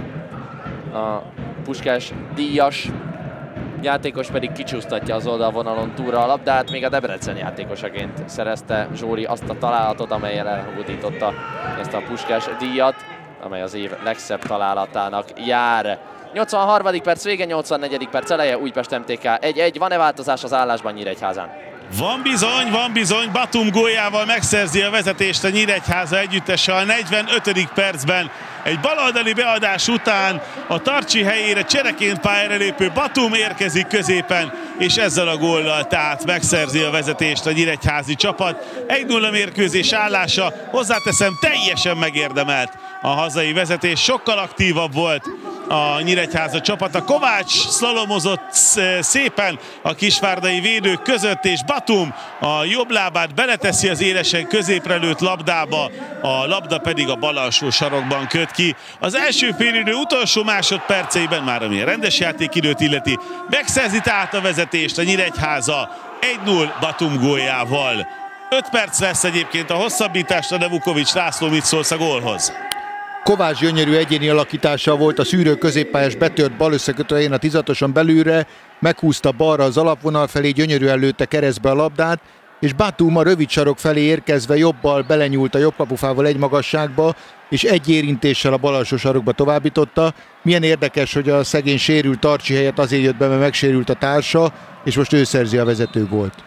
a Puskás díjas játékos pedig kicsúsztatja az oldalvonalon túlra a labdát, még a Debrecen játékosaként szerezte Zsóri azt a találatot, amellyel elhódította ezt a Puskás díjat, amely az év legszebb találatának jár. nyolcvanharmadik perc vége, nyolcvannegyedik perc eleje, Újpest em té ká egy-egy. Van-e változás az állásban Nyíregyházán? Van bizony, van bizony, Batum góljával megszerzi a vezetést a Nyíregyháza együttese a negyvenötödik percben. Egy baloldali beadás után a Tarcsi helyére csereként pályára lépő Batum érkezik középen, és ezzel a góllal tehát megszerzi a vezetést a nyíregyházi csapat. egy nulla mérkőzés állása, hozzáteszem, teljesen megérdemelt a hazai vezetés, sokkal aktívabb volt a Nyíregyháza csapata. Kovács szlalomozott szépen a kisvárdai védők között, és Batum a jobb lábát beleteszi az élesen középre lőtt labdába, a labda pedig a bal alsó sarokban köt ki. Az első félidő utolsó másodperceiben, már ami a rendes játékidőt illeti, megszerzi tehát a vezetést a Nyíregyháza egy nulla Batum góljával. öt perc lesz egyébként a hosszabbításra, de Vukovics László, mit szólsz a gólhoz? Kovács gyönyörű egyéni alakítása volt, a szűrő középpályás betört bal összekötőjén a tizatosan belülre, meghúzta balra az alapvonal felé, gyönyörűen lőtte keresztbe a labdát, és Batum a rövid sarok felé érkezve jobbal belenyúlt a jobb kapufával egy magasságba, és egy érintéssel a bal alsó sarokba továbbította. Milyen érdekes, hogy a szegény sérült Tarcsi helyett azért jött be, mert megsérült a társa, és most ő szerzi a vezető gólt.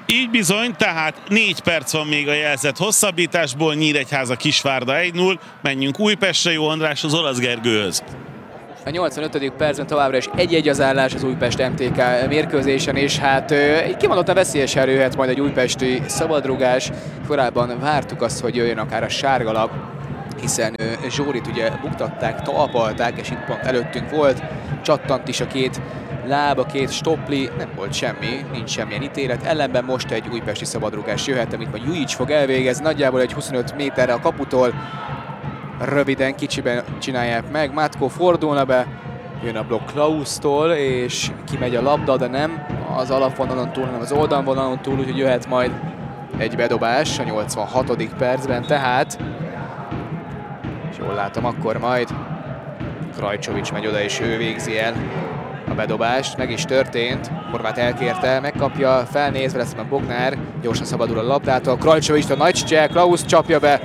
Így bizony, tehát négy perc van még a jelzett hosszabbításból, Nyíregyháza Kisvárda egy null, menjünk Újpestre, Jó András az Olasz Gergőhöz. A nyolcvanötödik percben továbbra is egy-egy az állás az Újpest em té ká mérkőzésen, és hát egy kimondottan veszélyesen jöhet majd egy újpesti szabadrugás. Korábban vártuk azt, hogy jöjjön akár a sárgalap, hiszen Zsórit ugye buktatták, talpalták, és itt pont előttünk volt, csattant is a két lába, két stopli, nem volt semmi, nincs semmilyen ítélet, ellenben most egy újpesti szabadrugás jöhet, amit majd Jujic fog elvégezni, nagyjából egy huszonöt méterre a kaputól, röviden, kicsiben csinálják meg, Matko fordulna be, jön a blokk Klausztól, és kimegy a labda, de nem az alapvonalon túl, hanem az oldalvonalon túl, úgyhogy jöhet majd egy bedobás a nyolcvanhatodik percben, tehát, és jól látom, akkor majd Krajcsovics megy oda, és ő végzi el a bedobást, meg is történt, Horváth elkérte, megkapja, felnézve lesz a Bognár, gyorsan szabadul a labdától, Krajcsovics a nagy cseh, Klausz csapja be,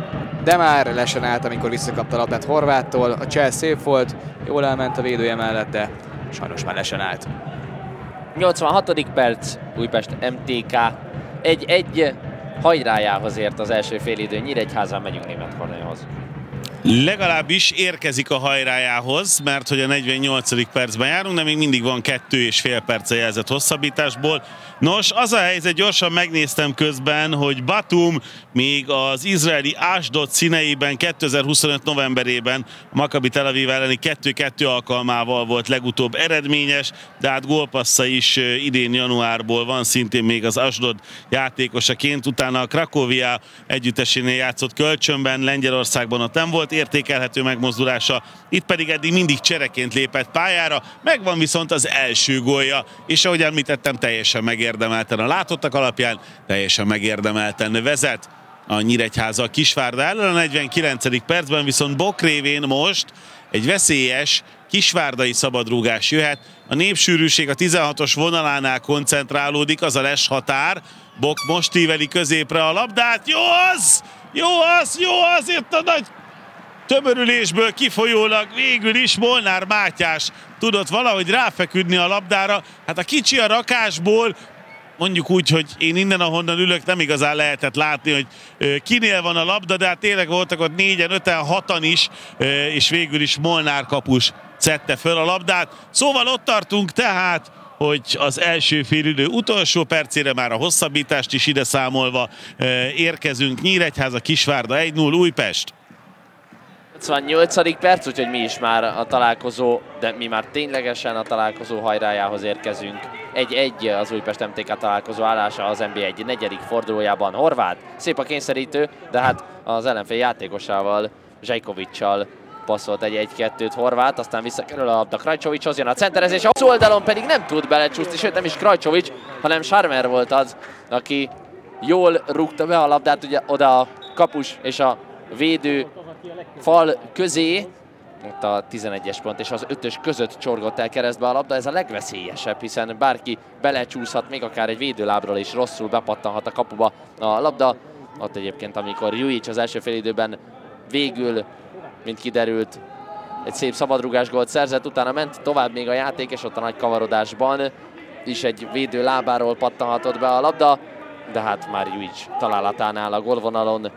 de már lesen állt, amikor visszakapta a labdát Horváttól, a cseh szép volt, jól elment a védője mellett, de sajnos már lesen állt. nyolcvanhatodik perc, Újpest em té ká egy-egy hajrájához ért az első félidő, Nyíregyházán megyünk Németkornéhoz. Legalábbis érkezik a hajrájához, mert hogy a negyvennyolcadik percben járunk, de még mindig van kettő és fél perc a jelzett hosszabbításból. Nos, az a helyzet, gyorsan megnéztem közben, hogy Batum még az izraeli Ashdod színeiben kétezer-huszonöt novemberében a Maccabi Tel Aviv elleni kettő kettő alkalmával volt legutóbb eredményes, de hát gólpassza is idén januárból van, szintén még az Ashdod játékosaként, utána a Cracovia együttesénél játszott kölcsönben, Lengyelországban ott nem volt értékelhető megmozdulása, itt pedig eddig mindig csereként lépett pályára, megvan viszont az első gólja, és ahogy említettem, teljesen megérdemelten a látottak alapján, teljesen megérdemelten vezet a Nyíregyháza a Kisvárda ellen. A negyvenkilencedik percben viszont Bok révén most egy veszélyes kisvárdai szabadrúgás jöhet. A népsűrűség a tizenhatos vonalánál koncentrálódik, az a les határ. Bok most íveli középre a labdát, jó az! Jó az, jó az, itt a nagy tömörülésből kifolyólag végül is Molnár Mátyás tudott valahogy ráfeküdni a labdára. Hát a kicsi a rakásból, mondjuk úgy, hogy én innen, ahonnan ülök, nem igazán lehetett látni, hogy kinél van a labda, de hát tényleg voltak ott négyen, öten, hatan is, és végül is Molnár kapus szedte föl a labdát. Szóval ott tartunk tehát, hogy az első félidő utolsó percére már a hosszabbítást is ide számolva érkezünk. Nyíregyháza Kisvárda egy null, Újpest. nyolcvannyolcadik perc, úgyhogy mi is már a találkozó, de mi már ténylegesen a találkozó hajrájához érkezünk. egy-egy az Újpest em té ká találkozó állása az en bé egy negyedik fordulójában. Horváth, szép a kényszerítő, de hát az ellenfél játékosával, Zsejkovicsal passzolt egy egy-kettőt Horváth, aztán visszakerül a labda Krajcsovicshoz, jön a centerezés, az oldalon pedig nem tud belecsúszni, sőt nem is Krajcsovics, hanem Sarmer volt az, aki jól rúgta be a labdát ugye oda a kapus és a védő fal közé, ott a tizenegyes pont és az ötös között csorgott el keresztbe a labda, ez a legveszélyesebb, hiszen bárki belecsúszhat, még akár egy védőlábról is rosszul bepattanhat a kapuba a labda. Ott egyébként, amikor Jujic az első félidőben végül, mint kiderült, egy szép szabadrugás gólt szerzett, utána ment tovább még a játék, és ott a nagy kavarodásban is egy védő lábáról pattanhatott be a labda, de hát már Jujic találatánál a gólvonalon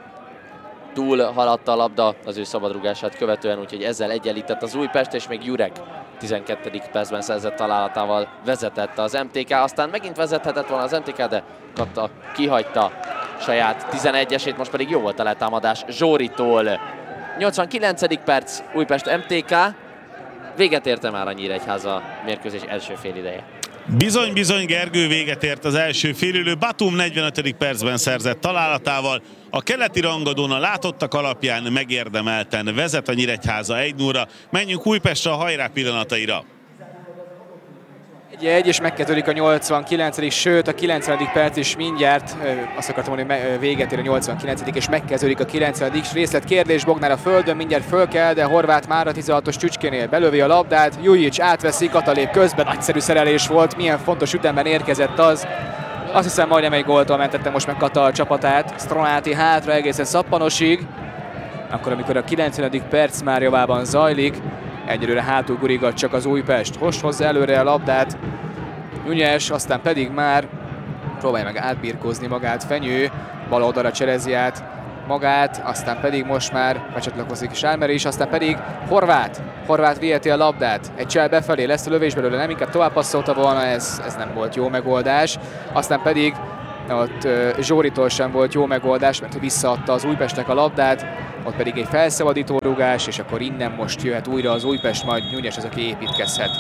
túl haladt a labda az ő szabadrugását követően, úgyhogy ezzel egyenlített az Újpest, és még Jurek tizenkettedik percben szerzett találatával vezetett az em té ká, aztán megint vezethetett volna az em té ká, de Katta kihagyta saját tizenegyesét, most pedig jó volt a letámadás Zsóritól. nyolcvankilencedik perc, Újpest em té ká, véget érte már a Nyíregyháza mérkőzés első félideje. Bizony, bizony, Gergő, véget ért az első félidő. Batum negyvenötödik percben szerzett találatával. A keleti rangadón a látottak alapján megérdemelten vezet a Nyíregyháza egy nullra. Menjünk Újpestre a hajrá pillanataira. egy-egy, és megkezdődik a nyolcvankilencedik sőt a kilencvenedik perc is mindjárt, azt akartam mondani, hogy véget ér a nyolcvankilencedik és megkezdődik a kilencvenedik részletkérdés, Bognár a földön, mindjárt föl kell, de Horváth már a tizenhatos csücskénél belövi a labdát, Jujic átveszi, Kata lép közben, nagyszerű szerelés volt, milyen fontos ütemben érkezett az. Azt hiszem majdnem egy góltól mentette most meg Kata a csapatát, Stronati hátra egészen Szappanosig, akkor amikor a kilencvenedik perc már javában zajlik, egyelőre hátul gurigat csak az Újpest. Most hozza előre a labdát Nyújás, aztán pedig már Próbálja meg átbirkózni magát Fenyő, bal oldalra cselezi át magát, aztán pedig most már becsatlakozik Sármer is, aztán pedig Horváth. Horváth viheti a labdát, egy csel befelé, lesz a lövés belőle, nem inkább tovább passzolta volna, ez, ez nem volt jó megoldás. Aztán pedig ott uh, Zsóritól sem volt jó megoldás, mert visszaadta az Újpestnek a labdát, ott pedig egy felszabadító rugás, és akkor innen most jöhet újra az Újpest, majd Nyújnyes az, aki építkezhet.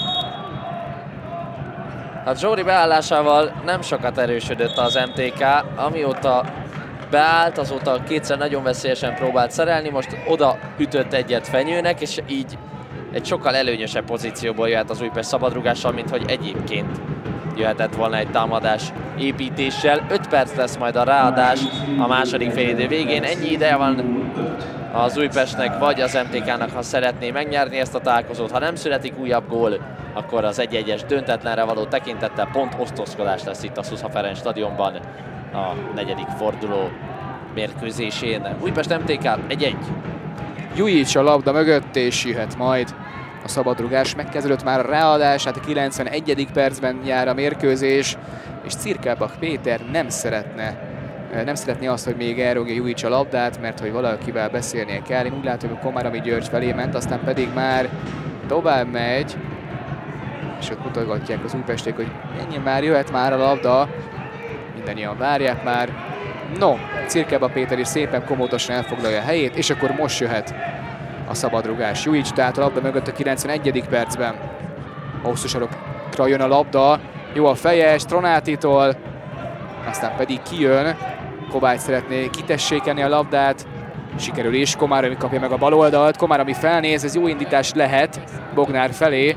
Hát Zsóri beállásával nem sokat erősödött az em té ká, amióta beállt, azóta kétszer nagyon veszélyesen próbált szerelni, most oda ütött egyet Fenyőnek, és így egy sokkal előnyösebb pozícióból jöhet az Újpest szabadrugással, mint hogy egyébként jöhetett volna egy támadás építéssel. öt perc lesz majd a ráadás a második félidő végén. Ennyi ideje van az Újpestnek vagy az em té ká-nak, ha szeretné megnyerni ezt a találkozót. Ha nem születik újabb gól, akkor az egy egyes döntetlenre való tekintettel pont osztozkodás lesz itt a Szusza Ferenc stadionban a negyedik forduló mérkőzésén. Újpest em té ká egy egy. Jujic a labda mögött, és jöhet majd a szabadrugás. Megkezdődött már a ráadás, hát a kilencvenegyedik percben jár a mérkőzés, és Cirkelbach Péter nem szeretne nem szeretné azt, hogy még elrúgja Jujic a labdát, mert hogy valakivel beszélnie kell. Én úgy látom, hogy Komáromi György felé ment, aztán pedig már tovább megy, és ott mutatják az újpesték, hogy ennyi már, jöhet már a labda. Mindannyian várják már. No, Cirkelbach Péter is szépen komótosan elfoglalja a helyét, és akkor most jöhet a szabadrugás. Jujic tehát a labda mögött a kilencvenegyedik percben. Hosszú sarokra jön a labda, jó a feje Stronátitól, aztán pedig kijön. Kovács szeretné kitessékelni a labdát, sikerül is, Komáromi kapja meg a bal oldalt, Komáromi felnéz, ez jó indítás lehet Bognár felé.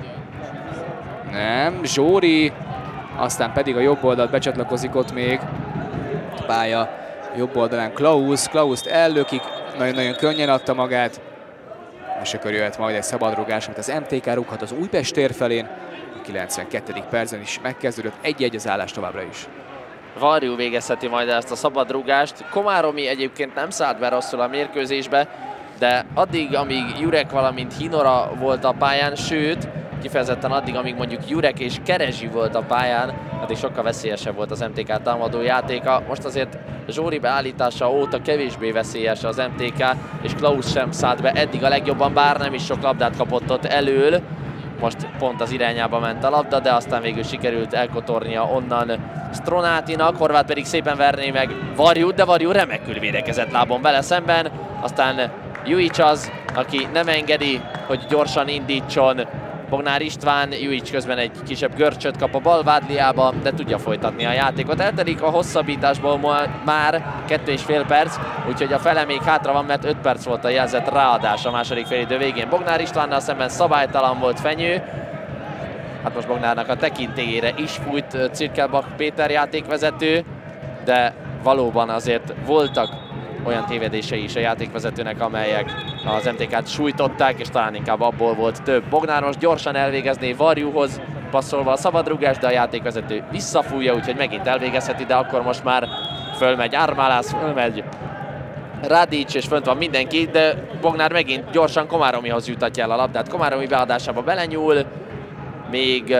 Nem, Zsóri, aztán pedig a jobb oldalt becsatlakozik ott még a pálya jobb oldalán Klaus, Klaust ellökik, nagyon-nagyon könnyen adta magát, és akkor jöhet majd egy szabadrugás, amit az em té ká rúghat az Újpest tér felén. A kilencvenkettedik percben is megkezdődött, egy-egy az állás továbbra is. Varjú végezheti majd ezt a szabadrugást. Komáromi egyébként nem szállt be rosszul a mérkőzésbe, de addig, amíg Jurek valamint Hinora volt a pályán, sőt, kifejezetten addig, amíg mondjuk Jurek és Kerezsi volt a pályán, addig sokkal veszélyesebb volt az em té ká támadó játéka. Most azért Zsóri beállítása óta kevésbé veszélyes az em té ká, és Klaus sem szállt be eddig a legjobban, bár nem is sok labdát kapott ott elől. Most pont az irányába ment a labda, de aztán végül sikerült elkotornia onnan Stronátinak, Horváth pedig szépen verné meg Varjút, de Varjú remekül védekezett lábon vele szemben. Aztán Jujic az, aki nem engedi, hogy gyorsan indítson Bognár István. Jujic közben egy kisebb görcsöt kap a bal vádliába, de tudja folytatni a játékot. Eltelik a hosszabbításból már kettő és fél perc, úgyhogy a fele még hátra van, mert öt perc volt a jelzett ráadás a második félidő végén. Bognár Istvánnal szemben szabálytalan volt Fenyő. Hát most Bognárnak a tekintélyére is fújt Cirkelbach Péter játékvezető, de valóban azért voltak olyan tévedései is a játékvezetőnek, amelyek az em té ká-t sújtották, és talán inkább abból volt több. Bognár most gyorsan elvégezné Varjúhoz passzolva a szabadrugás, de a játékvezető visszafújja, úgyhogy megint elvégezheti, de akkor most már fölmegy Ármálász, fölmegy Radic, és fönt van mindenki, de Bognár megint gyorsan Komáromihoz jutatja el a labdát. Komáromi beadásába belenyúl, még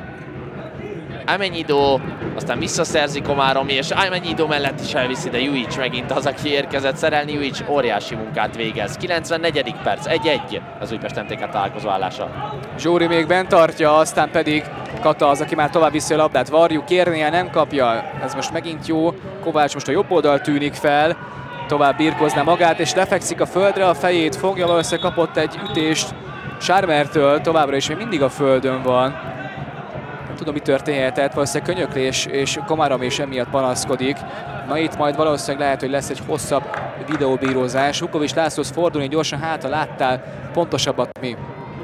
Amenyidó, aztán visszaszerzi Komáromi, és Amenyidó mellett is elviszi, de Jujic megint az, aki érkezett szerelni. Jujic óriási munkát végez. kilencvennegyedik perc, egy egy az Újpest em té ká találkozó állása. Zsóri még bent tartja, aztán pedig Kata az, aki már tovább viszi a labdát. Varjú kérnie, nem kapja, ez most megint jó. Kovács most a jobb oldal tűnik fel, tovább birkozná magát, és lefekszik a földre, a fejét fogja, valószínűleg kapott egy ütést Sármertől, továbbra is még mindig a földön van. Nem tudom, mi történhetett, valószínűleg könyöklés, és Komáromi is emiatt panaszkodik. Na itt majd valószínűleg lehet, hogy lesz egy hosszabb videóbírozás. Vukovics Lászlóhoz fordulni gyorsan, hátra láttál pontosabbat mi?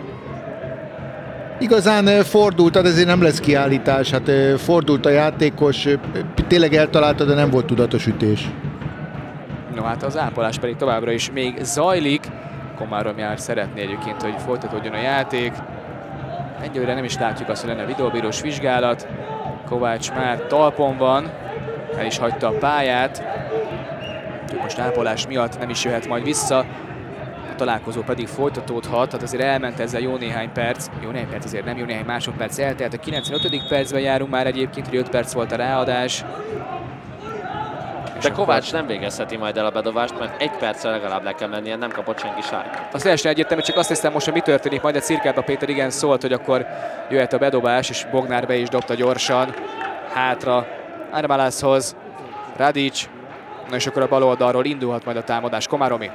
Igazán fordult, ezért nem lesz kiállítás. Hát fordult a játékos, tényleg eltalálta, de nem volt tudatos ütés. No hát az ápolás pedig továbbra is még zajlik. Komáromi már szeretné egyébként, hogy folytatódjon a játék. Egyelőre nem is látjuk azt, hogy lenne videóbírós vizsgálat. Kovács már talpon van, el is hagyta a pályát. Most ápolás miatt nem is jöhet majd vissza. találkozó pedig folytatódhat, tehát azért elment ezzel jó néhány perc, jó néhány perc azért nem, jó néhány másodperc eltelt, a kilencvenötödik percben járunk már egyébként, hogy öt perc volt a ráadás. De Kovács nem végezheti majd el a bedobást, mert egy perccel legalább le kell mennie, nem kapott senki sárkát. Az teljesen egyértelmű, csak azt hiszem most, hogy mi történik, majd a Cirkálba Péter igen szólt, hogy akkor jöhet a bedobás, és Bognár be is dobta gyorsan. Hátra Armalászhoz, Radics, na és akkor a bal oldalról indulhat majd a támadás. Komáromi.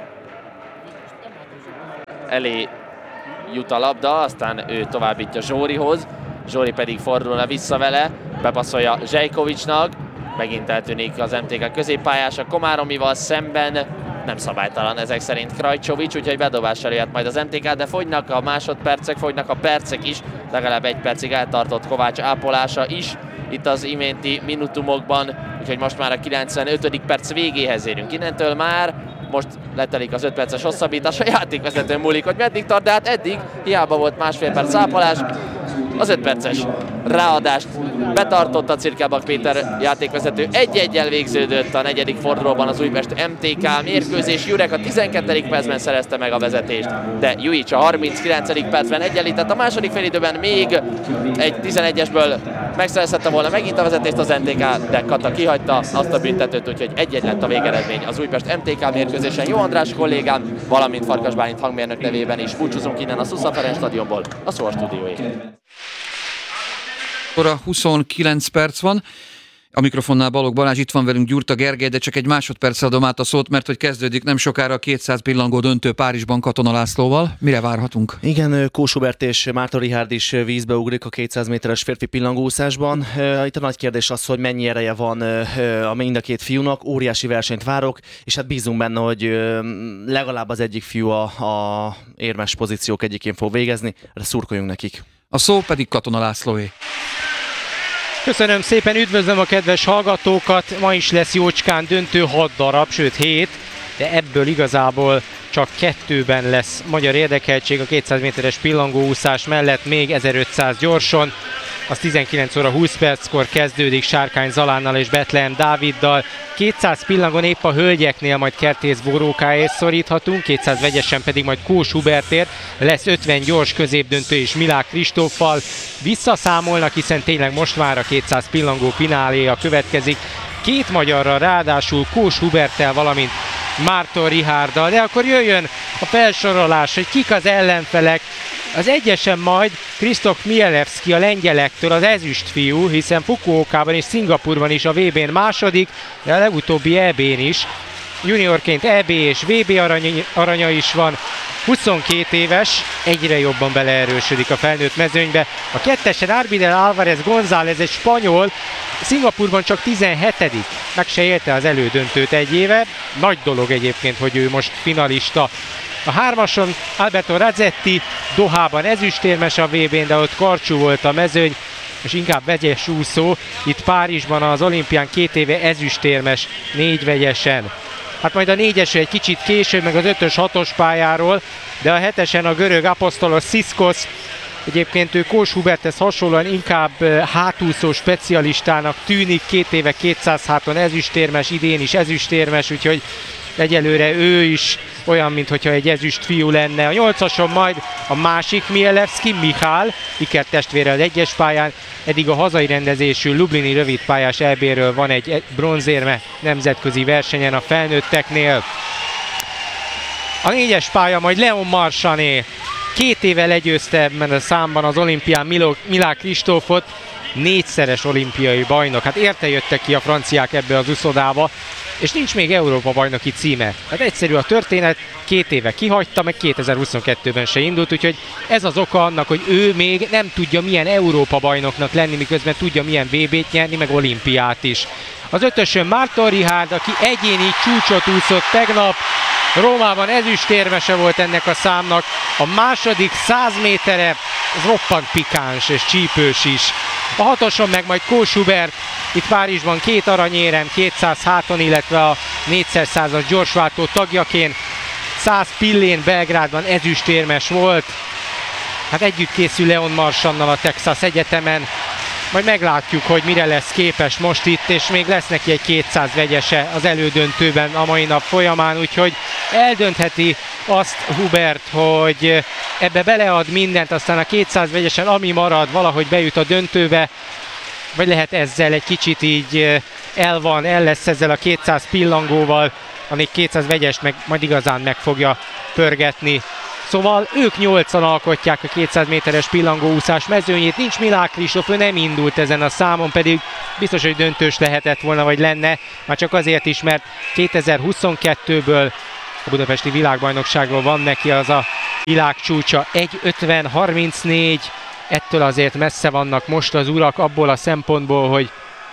Elé jut a labda, aztán ő továbbítja Zsórihoz, Zsóri pedig fordulna vissza vele, bepasszolja Zsejkovicsnak, megint eltűnik az em té ká középpályása Komáromival szemben, nem szabálytalan ezek szerint Krajcsovics, úgyhogy bedobással jöhet majd az em té ká, de fogynak a másodpercek, fogynak a percek is, legalább egy percig eltartott Kovács ápolása is itt az iménti minutumokban, úgyhogy most már a kilencvenötödik perc végéhez érünk. Innentől már most letelik az öt perces hosszabbítás, a játékvezetőn múlik, hogy meddig tart, de hát eddig hiába volt másfél perc ápolás. Az öt perces ráadást betartotta Cirkálbak Péter játékvezető. egy-egyel végződött a negyedik fordulóban az Újpest em té ká mérkőzés. Jurek a tizenkettedik percben szerezte meg a vezetést, de Jujic a harminckilencedik percben egyenlített. A második félidőben még egy tizenegyesből megszerezhette volna megint a vezetést az em té ká, de Kata kihagyta azt a büntetőt, úgyhogy egy-egy lett a végeredmény az Újpest em té ká mérkőzésen. Jó András kollégám, valamint Farkas Bálint hangmérnök nevében is búcsúzunk innen a Szusza Ferenc stadionból, a Szó stúdióig. Óra huszonkilenc perc van. A mikrofonnál Balogh Balázs, itt van velünk Gyurta Gergely, de csak egy másodperccel adom át a szót, mert hogy kezdődik nem sokára a kétszáz pillangó döntő Párizsban Katona Lászlóval. Mire várhatunk? Igen, Kós Hubert és Márton Richárd is vízbe ugrik a kétszáz méteres férfi pillangóúszásban. Itt a nagy kérdés az, hogy mennyi ereje van a mind a két fiúnak. Óriási versenyt várok, és hát bízunk benne, hogy legalább az egyik fiú a, a érmes pozíciók egyikén fog végezni, de szurkoljunk nekik. A szó pedig Katona Lászlóé. Köszönöm szépen, üdvözlöm a kedves hallgatókat, ma is lesz jócskán döntő hat darab, sőt hét, de ebből igazából csak kettőben lesz magyar érdekeltség a kétszáz méteres pillangóúszás mellett, még ezerötszáz gyorson. Az tizenkilenc óra húsz perckor kezdődik Sárkány Zalánnal és Betlehem Dáviddal. kétszáz pillangon épp a hölgyeknél majd Kertész Borókáért szoríthatunk, kétszáz vegyesen pedig majd Kós Hubertért. Lesz ötven gyors középdöntő és Milák Kristóffal. Visszaszámolnak, hiszen tényleg most már a kétszáz pillangó fináléja következik. Két magyarra, ráadásul Kós Huberttel, valamint Márton Richárddal. De akkor jöjjön a felsorolás, hogy kik az ellenfelek. Az egyesen majd Krisztof Mielewski a lengyelektől az ezüstfiú, hiszen Fukuokában és Szingapurban is a vé bén második, de a legutóbbi é bén is. Juniorként é bé és vé bé arany, aranya is van. huszonkét éves, egyre jobban beleerősödik a felnőtt mezőnybe. A kettesen Arbidel Álvarez González, egy spanyol, Szingapurban csak tizenhetedik Meg se élte az elődöntőt egy éve. Nagy dolog egyébként, hogy ő most finalista. A hármason Alberto Razzetti, Dohában ezüstérmes a vé bén, de ott karcsú volt a mezőny, és inkább vegyes úszó. Itt Párizsban az olimpián két éve ezüstérmes, négy vegyesen. Hát majd a négyesről egy kicsit később, meg az ötös hatos pályáról, de a hetesen a görög aposztolos Sziszkosz. Egyébként ő Kós Huberthez hasonlóan inkább hátúszó specialistának tűnik, két éve kétszáz háton ezüstérmes, idén is ezüstérmes, úgyhogy egyelőre ő is olyan, mintha egy ezüst fiú lenne. A nyolcason majd a másik Mielewski, Michal, ikertestvére az egyes pályán, eddig a hazai rendezésű lublini rövidpályás é béről van egy bronzérme nemzetközi versenyen a felnőtteknél. A négyes pálya majd Leon Marchané, két éve legyőzte ebben a számban az olimpián Milák Kristófot, négyszeres olimpiai bajnok. Hát érte jöttek ki a franciák ebbe az uszodába, és nincs még Európa bajnoki címe. Hát egyszerű a történet, két éve kihagyta, meg kétezer-huszonkettőben se indult, úgyhogy ez az oka annak, hogy ő még nem tudja milyen Európa bajnoknak lenni, miközben tudja milyen vé bét nyerni, meg olimpiát is. Az ötösön Márton Richárd, aki egyéni csúcsot úszott tegnap, Rómában ezüstérmese volt ennek a számnak, a második száz métere roppant pikáns és csípős is. A hatoson meg majd Kós Hubert, itt Párizsban két aranyérem, kétszáz háton, illetve a négyszerszázas gyorsváltó tagjaként, száz pillén Belgrádban ezüstérmes volt. Hát együtt készül Leon Marchannal a Texas Egyetemen. majd meglátjuk, hogy mire lesz képes most itt, és még lesz neki egy kétszáz vegyese az elődöntőben a mai nap folyamán, úgyhogy eldöntheti azt Hubert, hogy ebbe belead mindent, aztán a kétszáz vegyesen, ami marad, valahogy bejut a döntőbe, vagy lehet ezzel egy kicsit így el van, el lesz ezzel a kétszáz pillangóval, amíg kétszáz vegyest meg majd igazán meg fogja pörgetni. Szóval ők nyolcan alkotják a kétszáz méteres pillangóúszás mezőnyét, nincs Milák Kristóf, ő nem indult ezen a számon, pedig biztos, hogy döntős lehetett volna, vagy lenne, már csak azért is, mert kétezer-huszonkettőből a budapesti világbajnokságról van neki az a világcsúcsa, egy ötven harmincnégy, ettől azért messze vannak most az urak abból a szempontból, hogy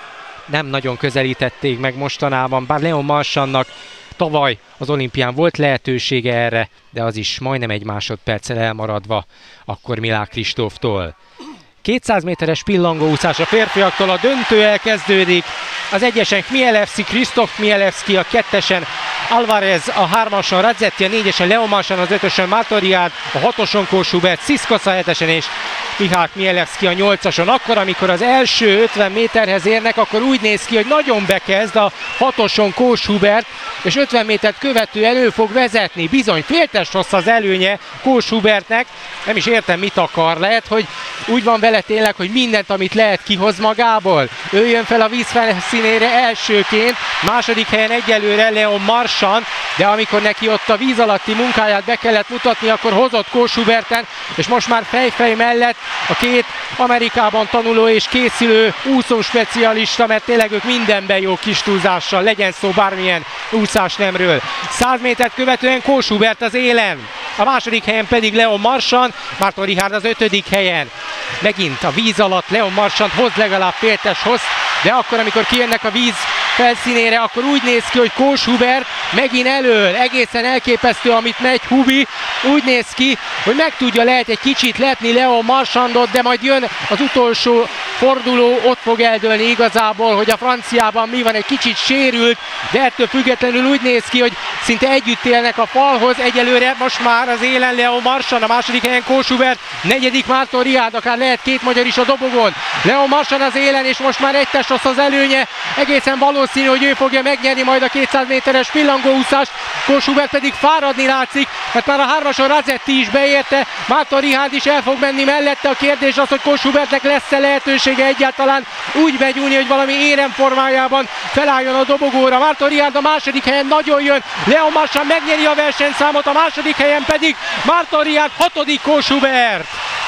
nem nagyon közelítették meg mostanában, bár Leon Marchandnak tavaly az olimpián volt lehetősége erre, de az is majdnem egy másodperccel elmaradva akkor Milák Kristóftól. kétszáz méteres pillangóúszás a férfiaktól, a döntő elkezdődik. Az egyesen Chmielewski, Krzysztof Chmielewski, a kettesen Alvarez, a hármason Radzetti, a négyesen Leon Marchand, az ötösen Mátoriát, a hatoson Kós Hubert, Sziszkosz a hetesen és Michał Chmielewski a nyolcason. Akkor, amikor az első ötven méterhez érnek, akkor úgy néz ki, hogy nagyon bekezd a hatoson Kós Hubert, és ötven métert követően ő fog vezetni. Bizony, féltest rossz az előnye Kós Hubertnek, nem is értem, mit akar. Lehet, hogy úgy van vele tényleg, hogy mindent, amit lehet, kihoz magából. Ő jön fel a víz felszínére elsőként, második helyen egyelőre Leon Marchand, de amikor neki ott a víz alatti munkáját be kellett mutatni, akkor hozott Kós Huberten, és most már fejfej mellett a két Amerikában tanuló és készülő úszó specialista, mert tényleg ők mindenben jó kis túlzással, legyen szó bármilyen úszás nemről. száz métert követően Kós Hubert az élen, a második helyen pedig Leon Marchand, Márton Richárd az ötödik helyen. Megint a víz alatt Leon Marchand hoz legalább féltes hoz, de akkor, amikor kijönnek a víz felszínére, akkor úgy néz ki, hogy Kós Hubert megint elől, egészen elképesztő, amit megy Hubi, úgy néz ki, hogy meg tudja lehet egy kicsit lepni Leon Marchandot, de majd jön az utolsó forduló, ott fog eldőlni igazából, hogy a franciában mi van, egy kicsit sérült, de ettől függetlenül úgy néz ki, hogy szinte együtt élnek a falhoz, egyelőre most már az élen Leon Marchand, a második helyen Kós Hubert, negyedik Márton Richárd, akár lehet két magyar is a dobogon. Leon Marchand az élen, és most már egy test rossz az előnye, egészen valószínű, hogy ő fogja megnyerni majd a kétszáz méteres pillangóúszást, Kós Hubert pedig fáradni látszik, mert már a hármason Radzetti is beérte, Márton Richárd is el fog menni mellette. A kérdés az, hogy Kós Hubertnek lesz-e lehetősége egyáltalán úgy begyújni, hogy valami éremformájában felálljon a dobogóra. Márton Richárd a második helyen nagyon jön, Leon Marchand megnyeri a versenyszámot, a második helyen pedig Márton Richárd, hatodik Kós Hubert.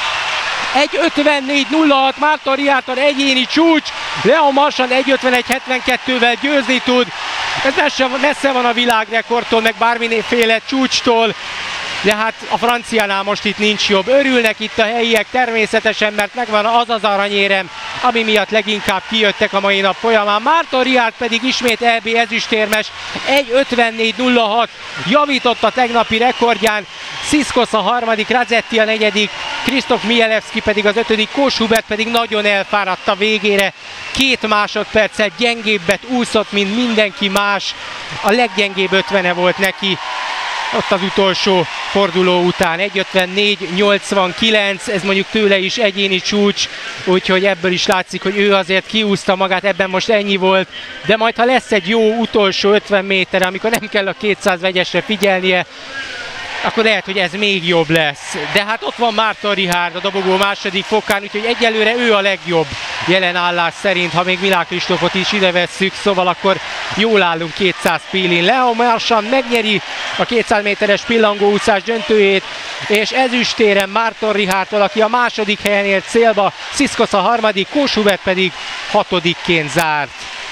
egy ötvennégy nulla hat Márton Richárd egyéni csúcs, Leon Marchand egy ötvenegy hetvenkettővel győzni tud. Ez messze, messze van a világrekordtól, meg bármiféle csúcstól, de hát a franciánál most itt nincs jobb. Örülnek itt a helyiek természetesen, mert megvan az az aranyérem, ami miatt leginkább kijöttek a mai nap folyamán. Márton Richárd pedig ismét é bé ezüstérmes, egy ötvennégy nulla hat javított a tegnapi rekordján. Sziszkosz a harmadik, Radzetti a negyedik, Krzysztof Chmielewski pedig az ötödik, Kós Hubert pedig nagyon elfáradt a végére. Két másodperccel gyengébbet úszott, mint mindenki más. A leggyengébb ötvene volt neki ott az utolsó forduló után. egy ötvennégy nyolcvankilenc, ez mondjuk tőle is egyéni csúcs, úgyhogy ebből is látszik, hogy ő azért kiúszta magát, ebben most ennyi volt, de majd ha lesz egy jó utolsó ötven méter, amikor nem kell a kétszáz vegyesre figyelnie, akkor lehet, hogy ez még jobb lesz. De hát ott van Márton Richárd a dobogó második fokán, úgyhogy egyelőre ő a legjobb jelen állás szerint, ha még Milák Kristófot is ide vesszük, szóval akkor jól állunk kétszáz pillin. Leon Marchand megnyeri a kétszáz méteres pillangóúszás döntőjét, és ezüstéren Márton Richárdtól, aki a második helyen ért célba, Sziszkosz a harmadik, Kós Hubert pedig hatodikként zárt.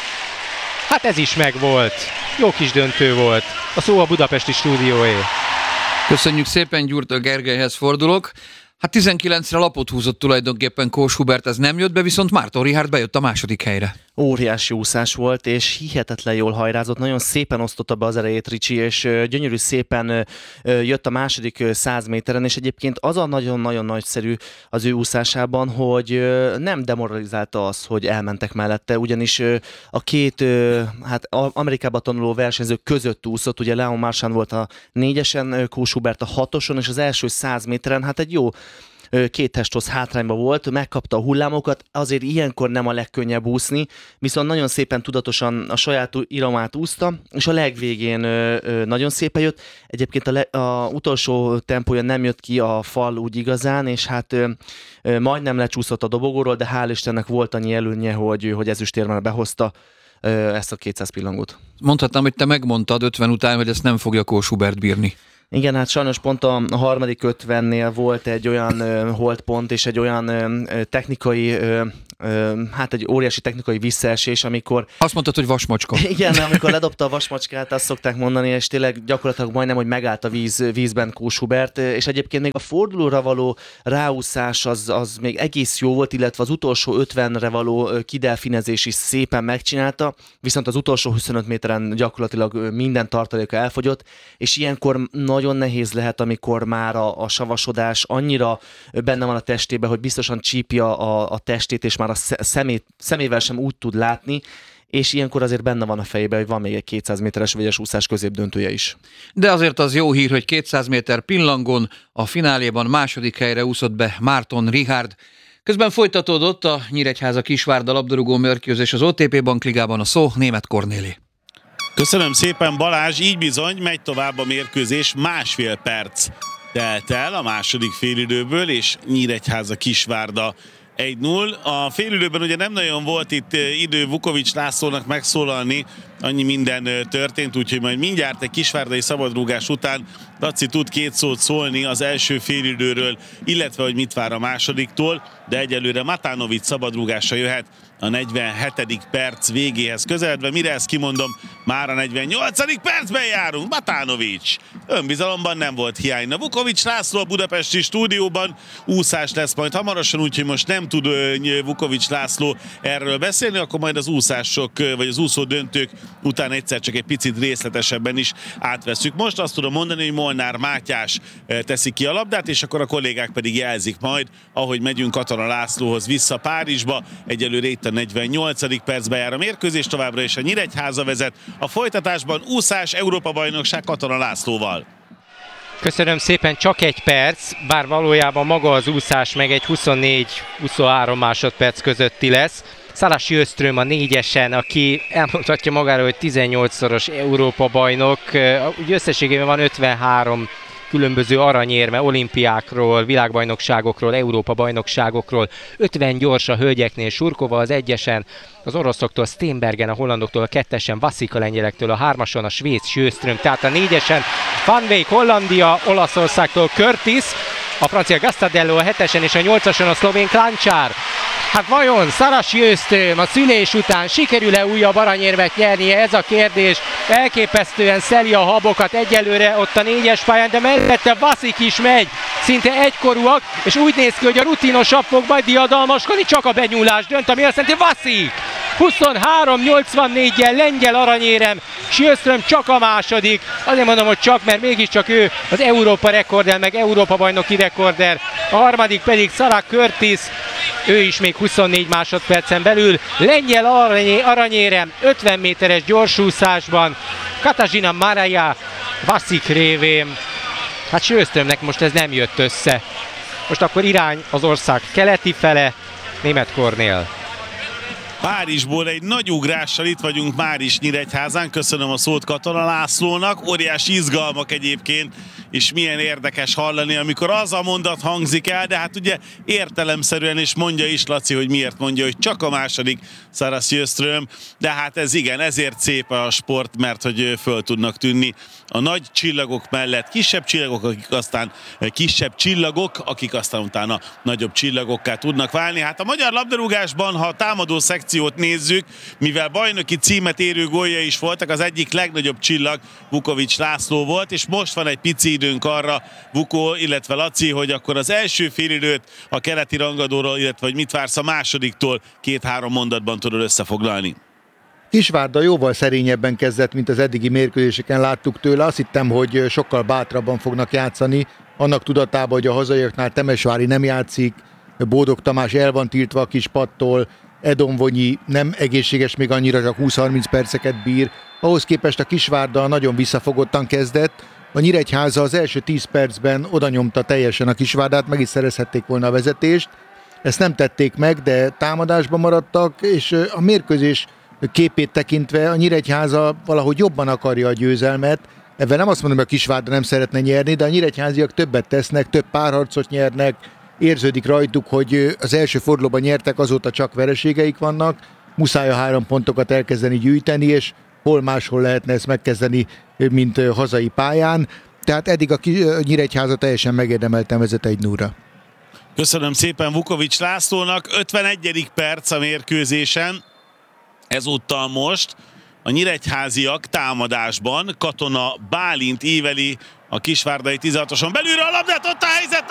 Hát ez is megvolt. Jó kis döntő volt. A szó a budapesti stúdióé. Köszönjük szépen, Gyurta Gergelyhez fordulok. Hát tizenkilencre lapot húzott tulajdonképpen Kós Hubert, ez nem jött be, viszont Márton Richárd bejött a második helyre. Óriási úszás volt, és hihetetlen jól hajrázott, nagyon szépen osztotta be az erejét Ricsi, és gyönyörű szépen jött a második száz méteren, és egyébként az a nagyon-nagyon nagyszerű az ő úszásában, hogy nem demoralizálta az, hogy elmentek mellette, ugyanis a két hát Amerikában tanuló versenyzők között úszott, ugye Leon Marchand volt a négyesen, Kós Hubert a hatoson, és az első száz méteren hát egy jó két testos hátrányban volt, megkapta a hullámokat, azért ilyenkor nem a legkönnyebb úszni, viszont nagyon szépen tudatosan a saját iramát úszta, és a legvégén nagyon szépen jött. Egyébként a, le, a utolsó tempója nem jött ki a fal úgy igazán, és hát majdnem lecsúszott a dobogóról, de hál' Istennek volt annyi előnye, hogy, hogy ezüstérmel behozta ezt a kétszáz pillangót. Mondhatnám, hogy te megmondtad ötven után, hogy ezt nem fogja Kósubert bírni. Igen, hát sajnos pont a harmadik ötvennél volt egy olyan ö, holdpont és egy olyan ö, technikai, ö, ö, hát egy óriási technikai visszaesés, amikor... Azt mondtad, hogy vasmacska. Igen, amikor ledobta a vasmacskát, azt szokták mondani, és tényleg gyakorlatilag majdnem, hogy megállt a víz, vízben Kóshubert, és egyébként még a fordulóra való ráúszás az, az még egész jó volt, illetve az utolsó ötvenre való kidelfinezés is szépen megcsinálta, viszont az utolsó huszonöt méteren gyakorlatilag minden tartaléka elfogyott, és ilyenkor nagyon nehéz lehet, amikor már a, a savasodás annyira benne van a testében, hogy biztosan csípja a, a testét, és már a szemét, szemével sem úgy tud látni, és ilyenkor azért benne van a fejében, hogy van még egy kétszáz méteres vegyes úszás középdöntője is. De azért az jó hír, hogy kétszáz méter pillangon a fináléban második helyre úszott be Márton Richard. Közben folytatódott a Nyíregyháza Kisvárda labdarúgó mérkőzés az o té pé Bankligában, a szó Németh Kornéli. Köszönöm szépen, Balázs, így bizony megy tovább a mérkőzés, másfél perc telt el a második félidőből, és Nyíregyháza Kisvárda egy null. A félidőben ugye nem nagyon volt itt idő Vukovics Lászlónak megszólalni, annyi minden történt, úgyhogy majd mindjárt egy kisvárdai szabadrúgás után Laci tud két szót szólni az első félidőről, illetve hogy mit vár a másodiktól, de egyelőre Matanovic szabadrúgása jöhet a negyvenhetedik perc végéhez közeledve. Mire ezt kimondom, már a negyvennyolcadik percben járunk. Matanovic önbizalomban nem volt hiány. Na, Vukovics László a budapesti stúdióban, úszás lesz majd hamarosan, úgyhogy most nem tud Vukovics László erről beszélni, akkor majd az úszások, vagy az úszó döntők után egyszer csak egy picit részletesebben is átveszük. Most azt tudom mondani, hogy Molnár Mátyás teszi ki a labdát, és akkor a kollégák pedig jelzik majd, ahogy megyünk Katona Lászlóhoz vissza Párizsba. Egyelőre itt a negyvennyolcadik percben jár a mérkőzés, továbbra is a Nyíregyháza vezet. A folytatásban úszás Európa-bajnokság Katona Lászlóval. Köszönöm szépen, csak egy perc, bár valójában maga az úszás meg egy huszonnégy-huszonhárom másodperc közötti lesz. Szalasi Ösztröm a négyesen, aki elmondhatja magáról, hogy tizennyolcszoros Európa-bajnok, úgy összességében van ötvenhárom különböző aranyérme olimpiákról, világbajnokságokról, Európa-bajnokságokról, ötven gyors a hölgyeknél, Surkova az egyesen, az oroszoktól Steenbergen, a hollandoktól a kettesen, Vasik a lengyelektől, a hármason a svéd Sjöström, tehát a négyesen Van Wijk Hollandia, Olaszországtól Curtis, a francia Gastadello a hetesen és a nyolcason a szlovén Klancsár. Hát vajon Szalasi Ösztröm a szülés után sikerül-e újabb aranyérmet nyernie? Ez a kérdés. Elképesztően szeli a habokat egyelőre ott a négyes pályán, de mellette Vasik is megy, szinte egykorúak, és úgy néz ki, hogy a rutinosabb fog majd diadalmaskodni, csak a benyúlás dönt, ami azt jelenti Vasik huszonhárom nyolcvannégyel lengyel aranyérem, Sjöström csak a második. Azért mondom, hogy csak, mert mégiscsak ő az Európa rekorder, meg Európa bajnoki rekorder. A harmadik pedig Sarah Curtis, ő is még huszonnégy másodpercen belül. Lengyel aranyérem ötven méteres gyorsúszásban, Katarzyna Maraja Vasik révén. Hát Sjöströmnek most ez nem jött össze. Most akkor irány az ország keleti fele, Németh Kornél. Párizsból egy nagy ugrással itt vagyunk már is Nyíregyházán. Köszönöm a szót Katona Lászlónak. Óriási izgalmak egyébként, és milyen érdekes hallani, amikor az a mondat hangzik el, de hát ugye értelemszerűen, és mondja is Laci, hogy miért mondja, hogy csak a második Sarah Sjöström, de hát ez igen, ezért szép a sport, mert hogy föl tudnak tűnni a nagy csillagok mellett kisebb csillagok, akik aztán kisebb csillagok, akik aztán utána nagyobb csillagokká tudnak válni. Hát a magyar labdarúgásban, ha a támadó szekciót nézzük, mivel bajnoki címet érő gólja is voltak, az egyik legnagyobb csillag Vukovics László volt, és most van egy pici időnk arra, Vuko, illetve Laci, hogy akkor az első félidőt a keleti rangadóról, illetve hogy mit vársz a másodiktól, két-három mondatban tudod összefoglalni. Kisvárda jóval szerényebben kezdett, mint az eddigi mérkőzéseken láttuk tőle. Azt hittem, hogy sokkal bátrabban fognak játszani, annak tudatában, hogy a hazaiaknál Temesvári nem játszik, Bódog Tamás el van tiltva a kispadtól, Edon Vonyi nem egészséges még annyira, csak húsz-harminc perceket bír. Ahhoz képest a Kisvárda nagyon visszafogottan kezdett, A Nyíregyháza az első tíz percben oda nyomta teljesen a Kisvárdát, meg is szerezhették volna a vezetést. Ezt nem tették meg, de támadásban maradtak, és a mérkőzés képét tekintve a Nyíregyháza valahogy jobban akarja a győzelmet. Ebben nem azt mondom, hogy a Kisvárda nem szeretne nyerni, de a nyíregyháziak többet tesznek, több párharcot nyernek, érződik rajtuk, hogy az első fordulóban nyertek, azóta csak vereségeik vannak, muszáj a három pontokat elkezdeni gyűjteni, és hol máshol lehetne ezt megkezdeni, mint hazai pályán. Tehát eddig a Nyíregyháza teljesen megérdemelten vezet egy nulla. Köszönöm szépen Vukovics Lászlónak. ötvenegyedik perc a mérkőzésen. Ezúttal most a nyíregyháziak támadásban. Katona Bálint íveli a kisvárdai tizenhatoson belülről a labdát, ott a helyzet,